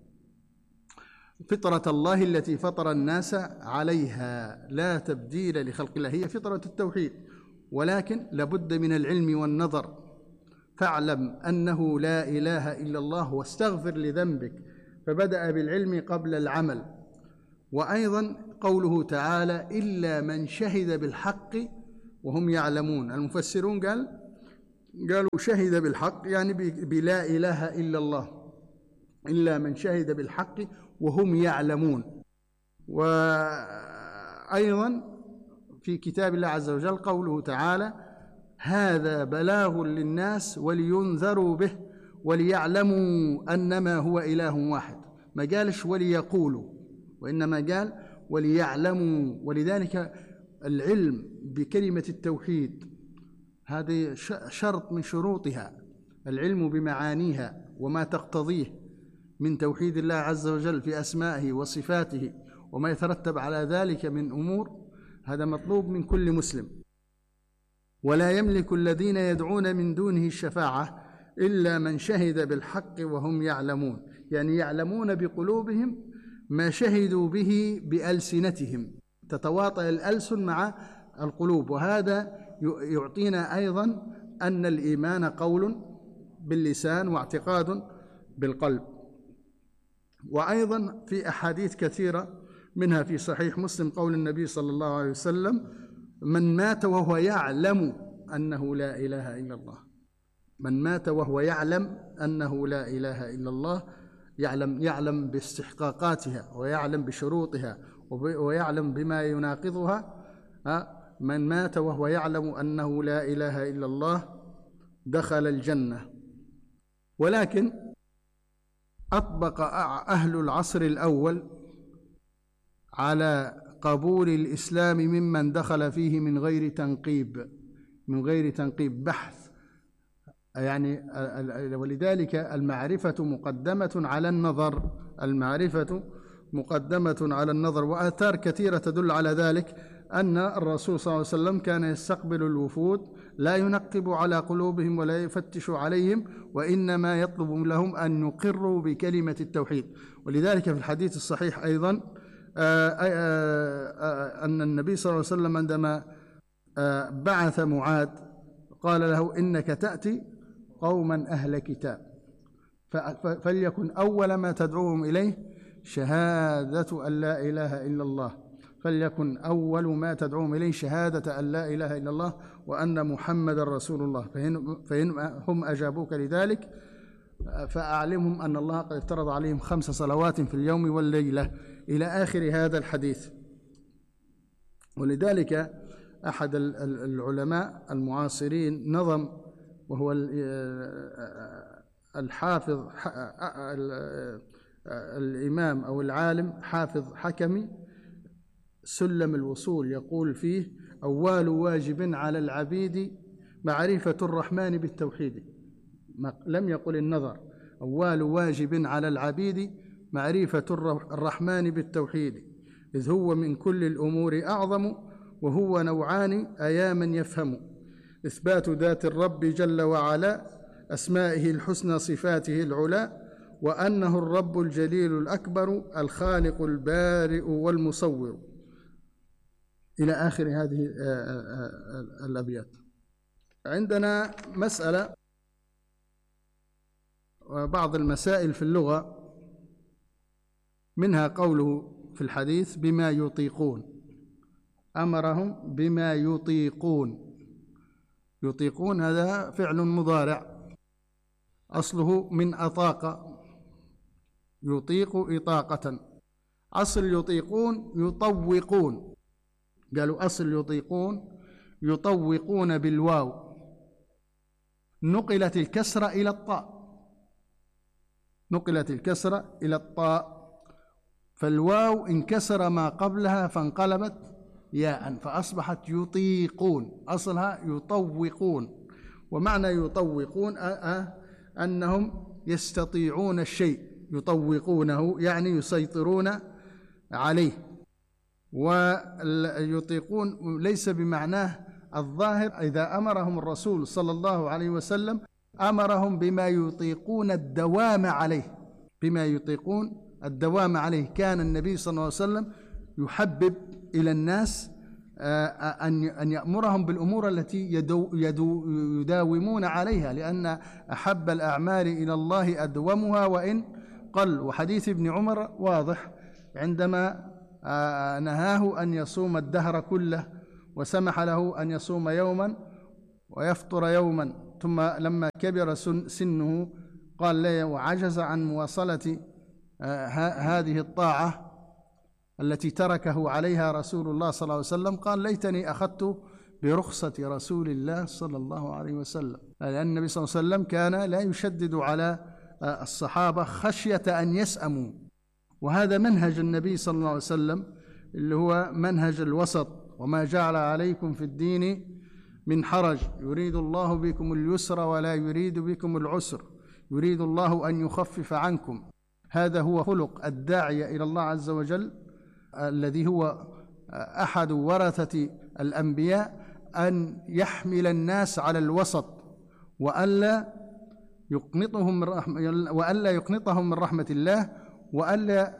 فطرة الله التي فطر الناس عليها لا تبديل لخلق الله، هي فطرة التوحيد. ولكن لابد من العلم والنظر. فاعلم أنه لا إله إلا الله واستغفر لذنبك، فبدأ بالعلم قبل العمل. وأيضا قوله تعالى إلا من شهد بالحق وهم يعلمون. المفسرون قال قالوا شهد بالحق يعني بلا إله إلا الله، إلا من شهد بالحق وهم يعلمون. وأيضا في كتاب الله عز وجل قوله تعالى هذا بلاغ للناس ولينذروا به وليعلموا أنما هو إله واحد. ما قالش وليقولوا، وإنما قال وليعلموا. ولذلك العلم بكلمة التوحيد هذه شرط من شروطها، العلم بمعانيها وما تقتضيه من توحيد الله عز وجل في أسمائه وصفاته وما يترتب على ذلك من أمور، هذا مطلوب من كل مسلم. ولا يملك الذين يدعون من دونه الشفاعة إلا من شهد بالحق وهم يعلمون، يعني يعلمون بقلوبهم ما شهدوا به بألسنتهم، تتواطئ الألسن مع القلوب. وهذا يعطينا أيضا أن الإيمان قول باللسان واعتقاد بالقلب. وأيضا في أحاديث كثيرة منها في صحيح مسلم قول النبي صلى الله عليه وسلم من مات وهو يعلم أنه لا إله إلا الله، من مات وهو يعلم أنه لا إله إلا الله، يعلم يعلم باستحقاقاتها ويعلم بشروطها ويعلم بما يناقضها. من مات وهو يعلم أنه لا إله إلا الله دخل الجنة. ولكن أطبق أهل العصر الأول على قبول الإسلام ممن دخل فيه من غير تنقيب، من غير تنقيب بحث يعني. ولذلك المعرفة مقدمة على النظر، المعرفة مقدمة على النظر. وآثار كثيرة تدل على ذلك أن الرسول صلى الله عليه وسلم كان يستقبل الوفود لا ينقب على قلوبهم ولا يفتش عليهم، وإنما يطلب لهم أن يقروا بكلمة التوحيد. ولذلك في الحديث الصحيح أيضا أن النبي صلى الله عليه وسلم عندما بعث معاذ قال له إنك تأتي قوما أهل كتاب فليكن أول ما تدعوهم إليه شهادة أن لا إله إلا الله، فليكن أول ما تدعوهم إليه شهادة أن لا إله إلا الله وأن محمد رسول الله. فإن, فإن هم أجابوك لذلك فأعلمهم أن الله قد افترض عليهم خمس صلوات في اليوم والليلة إلى آخر هذا الحديث. ولذلك أحد العلماء المعاصرين نظم، وهو الحافظ الإمام أو العالم حافظ حكمي، سلم الوصول، يقول فيه أول واجب على العبيد معرفة الرحمن بالتوحيد. لم يقل النظر، أول واجب على العبيد معرفة الرحمن بالتوحيد، إذ هو من كل الأمور أعظم وهو نوعان أيا من يفهم: إثبات ذات الرب جل وعلا، أسمائه الحسنى صفاته العلا، وأنه الرب الجليل الأكبر الخالق البارئ والمصور، إلى آخر هذه الأبيات. عندنا مسألة وبعض المسائل في اللغة، منها قوله في الحديث بما يطيقون، أمرهم بما يطيقون. يطيقون هذا فعل مضارع أصله من أطاق، يطيق إطاقة. أصل يطيقون يطوقون، قالوا أصل يطيقون يطوقون بالواو، نقلت الكسرة إلى الطاء، نقلت الكسرة إلى الطاء، فالواو انكسر ما قبلها فانقلبت ياء فأصبحت يطيقون، أصلها يطوقون. ومعنى يطوقون أنهم يستطيعون الشيء، يطوقونه يعني يسيطرون عليه. ويطيقون ليس بمعناه الظاهر، إذا أمرهم الرسول صلى الله عليه وسلم أمرهم بما يطيقون الدوام عليه، بما يطيقون الدوام عليه. كان النبي صلى الله عليه وسلم يحبب إلى الناس أن يأمرهم بالأمور التي يدو يدو يداومون عليها، لأن أحب الأعمال إلى الله أدومها وإن قل. وحديث ابن عمر واضح عندما نهاه أن يصوم الدهر كله وسمح له أن يصوم يوما ويفطر يوما، ثم لما كبر سنه قال لي وعجز عن مواصلة هذه الطاعة التي تركه عليها رسول الله صلى الله عليه وسلم، قال ليتني أخذت برخصة رسول الله صلى الله عليه وسلم، لأن النبي صلى الله عليه وسلم كان لا يشدد على الصحابة خشية أن يسأموا. وهذا منهج النبي صلى الله عليه وسلم اللي هو منهج الوسط، وما جعل عليكم في الدين من حرج يريد الله بكم اليسر ولا يريد بكم العسر يريد الله أن يخفف عنكم. هذا هو خلق الداعية إلى الله عز وجل الذي هو أحد ورثة الأنبياء، أن يحمل الناس على الوسط وألا يقنطهم من رحمة وألا يقنطهم من رحمة الله وألا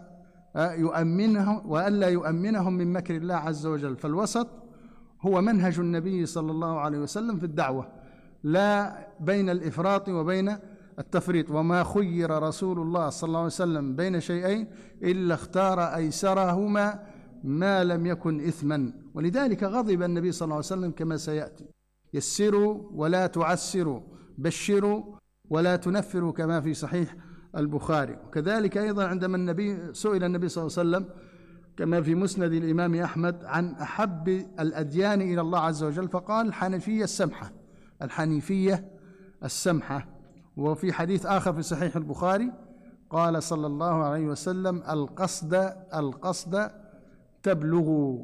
يؤمنهم وألا يؤمنهم من مكر الله عز وجل. فالوسط هو منهج النبي صلى الله عليه وسلم في الدعوة، لا بين الإفراط وبين التفريط. وما خير رسول الله صلى الله عليه وسلم بين شيئين إلا اختار أيسرهما ما لم يكن إثما. ولذلك غضب النبي صلى الله عليه وسلم كما سيأتي: يسروا ولا تعسروا، بشروا ولا تنفروا، كما في صحيح البخاري. وكذلك أيضا عندما النبي سئل النبي صلى الله عليه وسلم كما في مسند الإمام أحمد عن أحب الأديان إلى الله عز وجل، فقال الحنيفية السمحة، الحنيفية السمحة. وفي حديث آخر في صحيح البخاري قال صلى الله عليه وسلم: القصد القصد تبلغوا،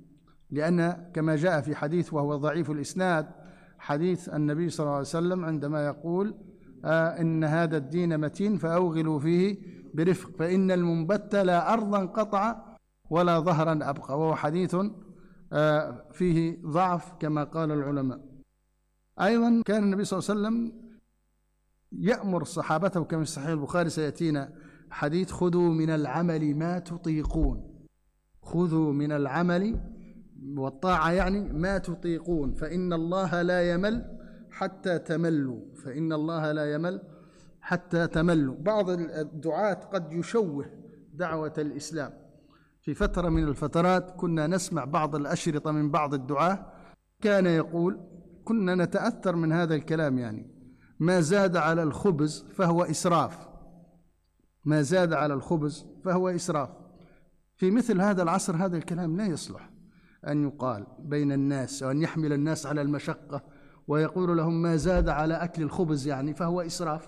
لأن كما جاء في حديث وهو ضعيف الإسناد حديث النبي صلى الله عليه وسلم عندما يقول: آه إن هذا الدين متين فأوغلوا فيه برفق فإن المنبت لا أرضا قطع ولا ظهرا أبقى. وهو حديث آه فيه ضعف كما قال العلماء. أيضا كان النبي صلى الله عليه وسلم يأمر صحابته كما في صحيح البخاري سيأتينا حديث: خذوا من العمل ما تطيقون، خذوا من العمل والطاعة يعني ما تطيقون، فإن الله لا يمل حتى تملوا، فإن الله لا يمل حتى تملوا. بعض الدعاة قد يشوه دعوة الإسلام. في فترة من الفترات كنا نسمع بعض الأشرطة من بعض الدعاة كان يقول، كنا نتأثر من هذا الكلام، يعني ما زاد على الخبز فهو إسراف، ما زاد على الخبز فهو إسراف. في مثل هذا العصر هذا الكلام لا يصلح أن يقال بين الناس، وأن يحمل الناس على المشقة ويقول لهم ما زاد على أكل الخبز يعني فهو إسراف.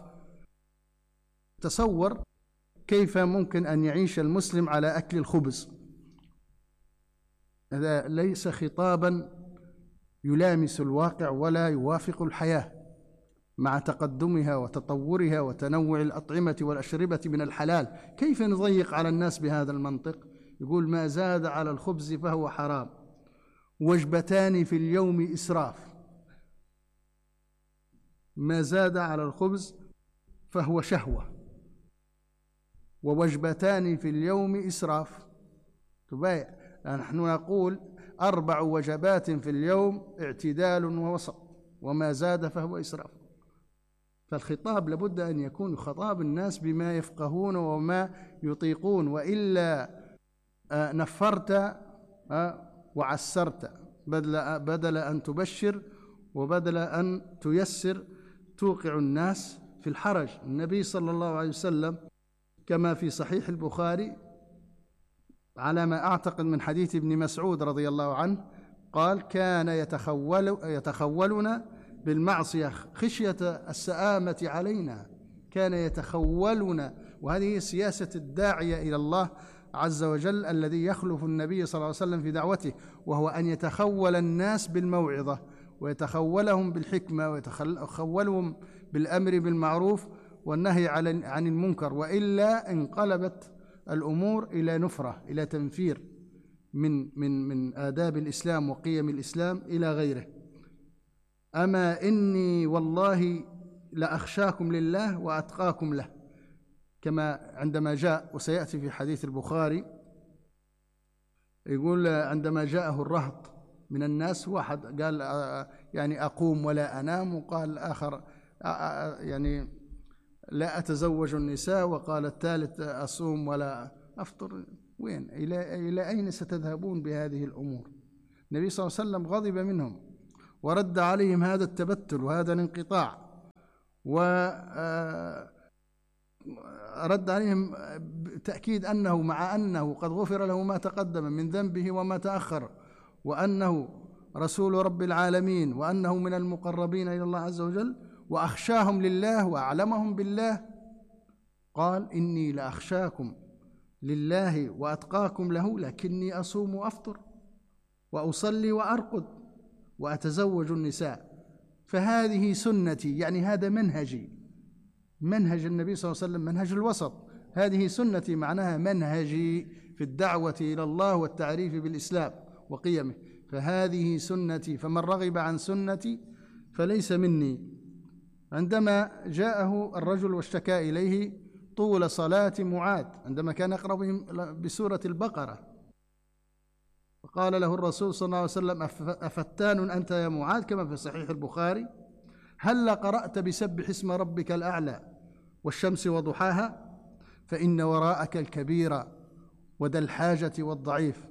تصور كيف ممكن أن يعيش المسلم على أكل الخبز؟ هذا ليس خطابا يلامس الواقع ولا يوافق الحياة مع تقدمها وتطورها وتنوع الأطعمة والأشربة من الحلال. كيف نضيق على الناس بهذا المنطق؟ يقول ما زاد على الخبز فهو حرام، وجبتان في اليوم إسراف، ما زاد على الخبز فهو شهوة، ووجبتان في اليوم إسراف. تبايع نحن نقول أربع وجبات في اليوم اعتدال ووسط، وما زاد فهو إسراف. فالخطاب لابد أن يكون خطاب الناس بما يفقهون وما يطيقون، وإلا نفرت وعسرت، بدل, بدل أن تبشر وبدل أن تيسر توقع الناس في الحرج. النبي صلى الله عليه وسلم كما في صحيح البخاري على ما أعتقد من حديث ابن مسعود رضي الله عنه قال: كان يتخول يتخولنا بالمعصية خشية السآمة علينا، كان يتخولنا. وهذه سياسة الداعية إلى الله عز وجل الذي يخلف النبي صلى الله عليه وسلم في دعوته، وهو أن يتخول الناس بالموعظة ويتخولهم بالحكمة ويتخولهم بالأمر بالمعروف والنهي عن المنكر، وإلا انقلبت الأمور إلى نفرة، إلى تنفير من من من آداب الإسلام وقيم الإسلام إلى غيره. أما إني والله لأخشاكم لله وأتقاكم له، كما عندما جاء وسيأتي في حديث البخاري يقول عندما جاءه الرهط من الناس، واحد قال يعني أقوم ولا أنام، وقال آخر يعني لا أتزوج النساء، وقال الثالث أصوم ولا أفطر. وين إلى إلى أين ستذهبون بهذه الأمور؟ النبي صلى الله عليه وسلم غضب منهم ورد عليهم هذا التبتل وهذا الانقطاع، ورد عليهم تأكيد أنه مع أنه قد غفر له ما تقدم من ذنبه وما تأخر، وأنه رسول رب العالمين، وأنه من المقربين إلى الله عز وجل، وأخشاهم لله وأعلمهم بالله، قال إني لأخشاكم لله وأتقاكم له، لكني أصوم وأفطر وأصلي وأرقد وأتزوج النساء، فهذه سنتي. يعني هذا منهجي، منهج النبي صلى الله عليه وسلم، منهج الوسط. هذه سنتي معناها منهجي في الدعوة إلى الله والتعريف بالإسلام وقيمه، فهذه سنتي، فمن رغب عن سنتي فليس مني. عندما جاءه الرجل واشتكى إليه طول صلاة معاذ عندما كان يقرأ بسورة البقرة، فقال له الرسول صلى الله عليه وسلم: أفتان أنت يا معاذ؟ كما في صحيح البخاري: هل قرأت بسبح اسم ربك الأعلى والشمس وضحاها؟ فإن وراءك الكبير وذا الحاجة والضعيف.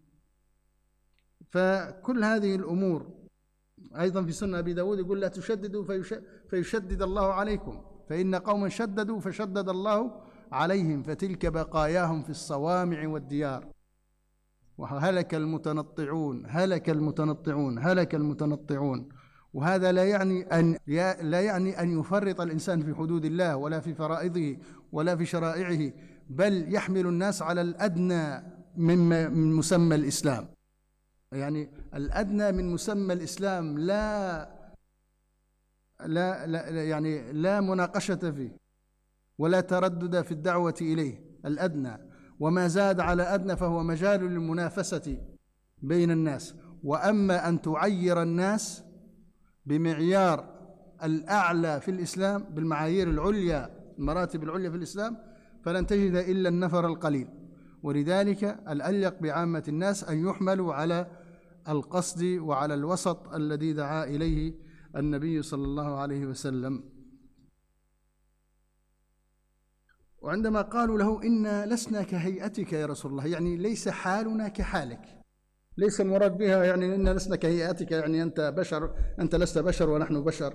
فكل هذه الأمور. أيضا في سنة أبي داود يقول: لا تشددوا فيشدد الله عليكم، فإن قوما شددوا فشدد الله عليهم، فتلك بقاياهم في الصوامع والديار. وهلك المتنطعون هلك المتنطعون هلك المتنطعون. وهذا لا يعني أن لا يعني أن يفرط الإنسان في حدود الله ولا في فرائضه ولا في شرائعه، بل يحمل الناس على الأدنى من مسمى الإسلام. يعني الأدنى من مسمى الإسلام لا لا, لا يعني لا مناقشة فيه ولا تردد في الدعوة إليه، الأدنى، وما زاد على أدنى فهو مجال للمنافسة بين الناس. وأما أن تعير الناس بمعيار الأعلى في الإسلام، بالمعايير العليا، المراتب العليا في الإسلام، فلن تجد إلا النفر القليل. ولذلك الأليق بعامة الناس أن يحملوا على القصد وعلى الوسط الذي دعا إليه النبي صلى الله عليه وسلم. وعندما قالوا له: إنا لسنا كهيئتك يا رسول الله، يعني ليس حالنا كحالك، ليس المراد بها يعني إنا لسنا كهيئتك، يعني أنت بشر، أنت لست بشر ونحن بشر،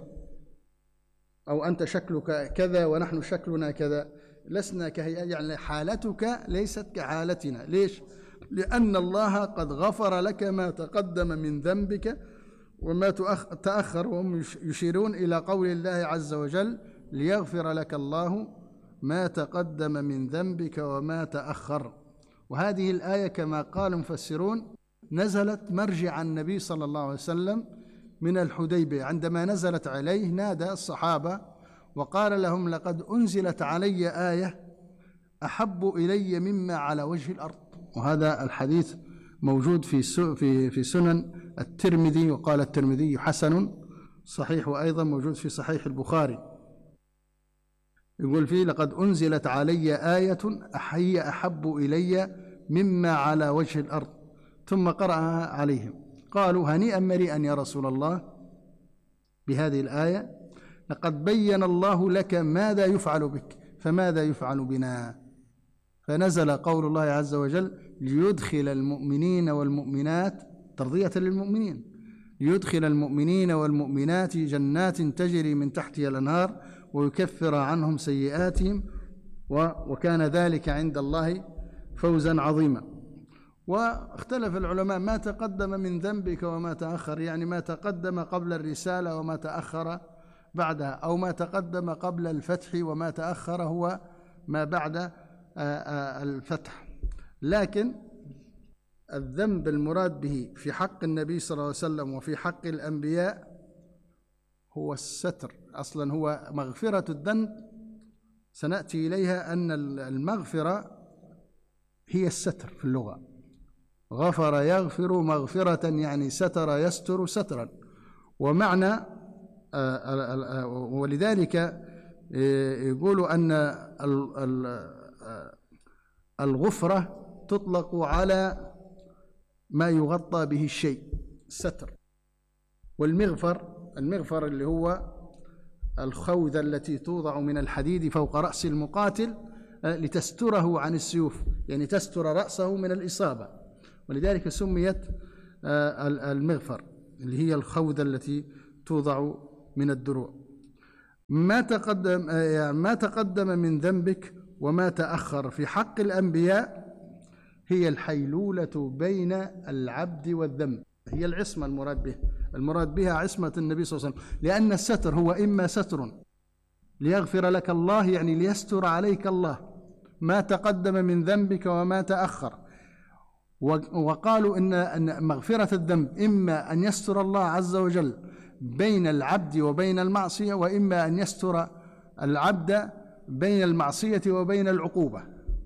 أو أنت شكلك كذا ونحن شكلنا كذا، لسنا كهيئة، يعني حالتك ليست كحالتنا. ليش؟ لأن الله قد غفر لك ما تقدم من ذنبك وما تأخر. وهم يشيرون إلى قول الله عز وجل: ليغفر لك الله ما تقدم من ذنبك وما تأخر. وهذه الآية كما قال المفسرون نزلت مرجع النبي صلى الله عليه وسلم من الحديبية. عندما نزلت عليه نادى الصحابة وقال لهم: لقد أنزلت علي آية أحب إلي مما على وجه الأرض. وهذا الحديث موجود في في في سنن الترمذي، وقال الترمذي حسن صحيح، وأيضا موجود في صحيح البخاري. يقول فيه: لقد أنزلت علي آية هي أحب إلي مما على وجه الأرض. ثم قرأها عليهم، قالوا: هنيئا مريئا يا رسول الله بهذه الآية، لقد بين الله لك ماذا يفعل بك، فماذا يفعل بنا؟ فنزل قول الله عز وجل: ليدخل المؤمنين والمؤمنات، ترضية للمؤمنين، ليدخل المؤمنين والمؤمنات جنات تجري من تحتها الأنهار ويكفر عنهم سيئاتهم وكان ذلك عند الله فوزا عظيما. واختلف العلماء: ما تقدم من ذنبك وما تأخر، يعني ما تقدم قبل الرسالة وما تأخر بعدها، أو ما تقدم قبل الفتح وما تأخر هو ما بعد الفتح. لكن الذنب المراد به في حق النبي صلى الله عليه وسلم وفي حق الأنبياء هو الستر. أصلا هو مغفرة الذنب، سنأتي إليها أن المغفرة هي الستر في اللغة. غفر يغفر مغفرة، يعني ستر يستر سترا. ومعنى ولذلك يقولوا أن الغفرة تطلق على ما يغطى به الشيء، الستر. والمغفر، المغفر اللي هو الخوذة التي توضع من الحديد فوق رأس المقاتل لتستره عن السيوف، يعني تستر رأسه من الإصابة، ولذلك سميت المغفر اللي هي الخوذة التي توضع من الدروع. ما تقدم ما تقدم من ذنبك وما تأخر في حق الأنبياء هي الحيلولة بين العبد والذنب، هي العصمة المراد به المراد بها عصمة النبي صلى الله عليه وسلم، لأن الستر هو إما ستر ليغفر لك الله، يعني ليستر عليك الله ما تقدم من ذنبك وما تأخر. وقالوا إن مغفرة الذنب إما أن يستر الله عز وجل بين العبد وبين المعصية، وإما أن يستر العبد بين المعصية وبين العقوبة.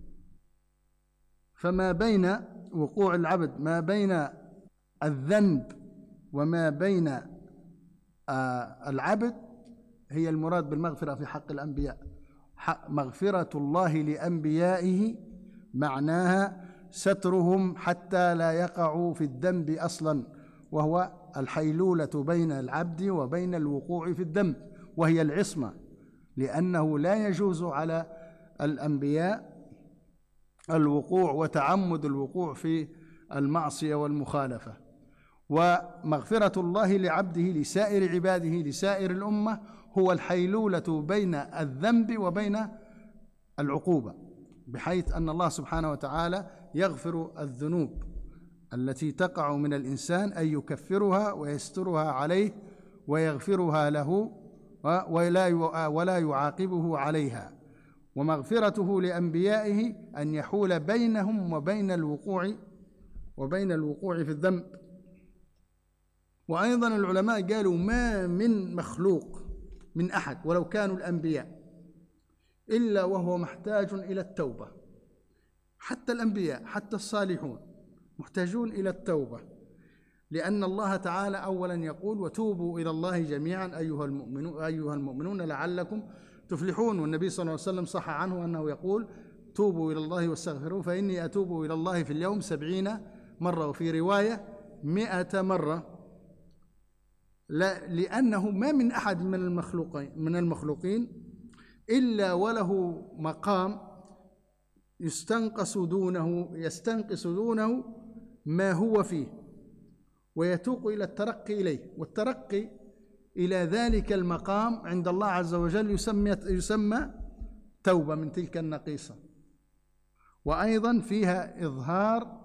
فما بين وقوع العبد، ما بين الذنب وما بين العبد، هي المراد بالمغفرة في حق الأنبياء. مغفرة الله لأنبيائه معناها سترهم حتى لا يقعوا في الذنب أصلا، وهو الحيلولة بين العبد وبين الوقوع في الذنب، وهي العصمة، لأنه لا يجوز على الأنبياء الوقوع وتعمد الوقوع في المعصية والمخالفة. ومغفرة الله لعبده لسائر عباده لسائر الأمة هو الحيلولة بين الذنب وبين العقوبة، بحيث أن الله سبحانه وتعالى يغفر الذنوب التي تقع من الإنسان، أن يكفرها ويسترها عليه ويغفرها له ولا يعاقبه عليها. ومغفرته لأنبيائه أن يحول بينهم وبين الوقوع وبين الوقوع في الذنب. وأيضا العلماء قالوا ما من مخلوق من أحد ولو كانوا الأنبياء إلا وهو محتاج إلى التوبة، حتى الأنبياء حتى الصالحون محتاجون إلى التوبة، لأن الله تعالى أولا يقول وتوبوا إلى الله جميعا أيها المؤمنون, أيها المؤمنون لعلكم تفلحون. والنبي صلى الله عليه وسلم صح عنه أنه يقول توبوا إلى الله واستغفروه فإني أتوب إلى الله في اليوم سبعين مرة، وفي رواية مئة مرة. لا، لأنه ما من أحد من المخلوقين من المخلوقين إلا وله مقام يستنقص دونه يستنقص دونه ما هو فيه، ويتوق إلى الترقي إليه، والترقي إلى ذلك المقام عند الله عز وجل يسمى يسمى توبة من تلك النقيصة. وأيضا فيها إظهار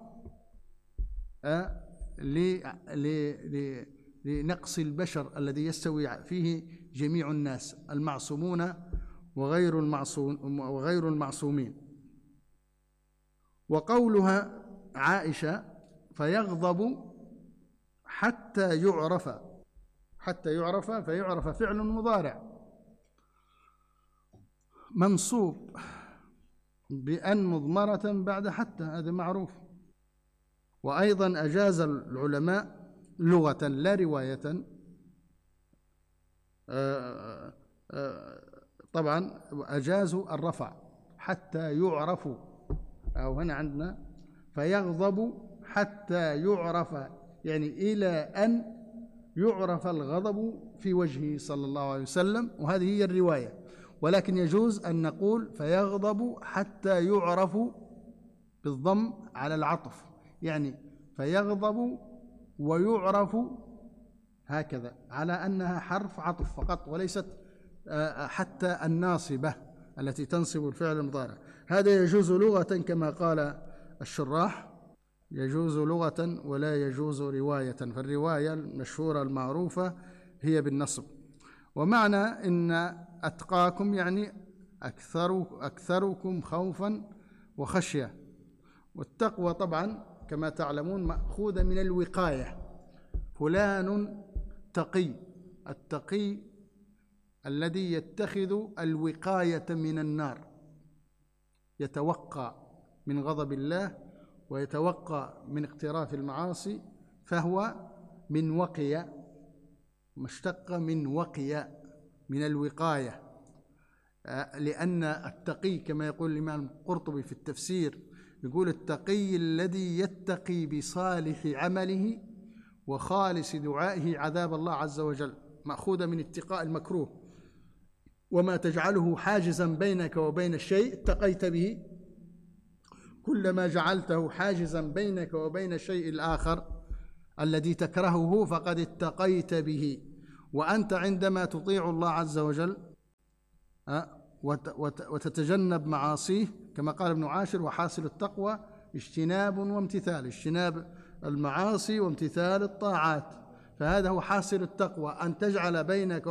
لنقص البشر الذي يستوي فيه جميع الناس المعصومون وغير المعصوم وغير المعصومين. وقولها عائشة فيغضب حتى يعرف حتى يعرف فيعرف فعل مضارع منصوب بأن مضمرة بعد حتى، هذا معروف. وأيضا أجاز العلماء لغة لا رواية طبعا أجازوا الرفع حتى يعرفوا، أو هنا عندنا فيغضب حتى يعرف، يعني إلى أن يعرف الغضب في وجهه صلى الله عليه وسلم، وهذه هي الرواية. ولكن يجوز أن نقول فيغضب حتى يعرف بالضم على العطف، يعني فيغضب ويعرف هكذا على أنها حرف عطف فقط، وليست حتى الناصبة التي تنصب الفعل المضارع. هذا يجوز لغة كما قال الشراح، يجوز لغة ولا يجوز رواية، فالرواية المشهورة المعروفة هي بالنصب. ومعنى إن أتقاكم يعني أكثر أكثركم خوفا وخشية. والتقوى طبعا كما تعلمون مأخوذة من الوقاية، فلان تقي، التقي الذي يتخذ الوقاية من النار، يتوقى من غضب الله ويتوقى من اقتراف المعاصي، فهو من وقي، مشتق من وقي من الوقاية. لأن التقي كما يقول الإمام القرطبي في التفسير يقول التقي الذي يتقي بصالح عمله وخالص دعائه عذاب الله عز وجل، مأخوذة من اتقاء المكروه. وما تجعله حاجزا بينك وبين الشيء اتقيت به، كلما جعلته حاجزا بينك وبين الشيء الآخر الذي تكرهه فقد اتقيت به. وأنت عندما تطيع الله عز وجل وتتجنب معاصيه كما قال ابن عاشر: وحاصل التقوى اجتناب وامتثال، اجتناب المعاصي وامتثال الطاعات. فهذا هو حاصل التقوى، أن تجعل بينك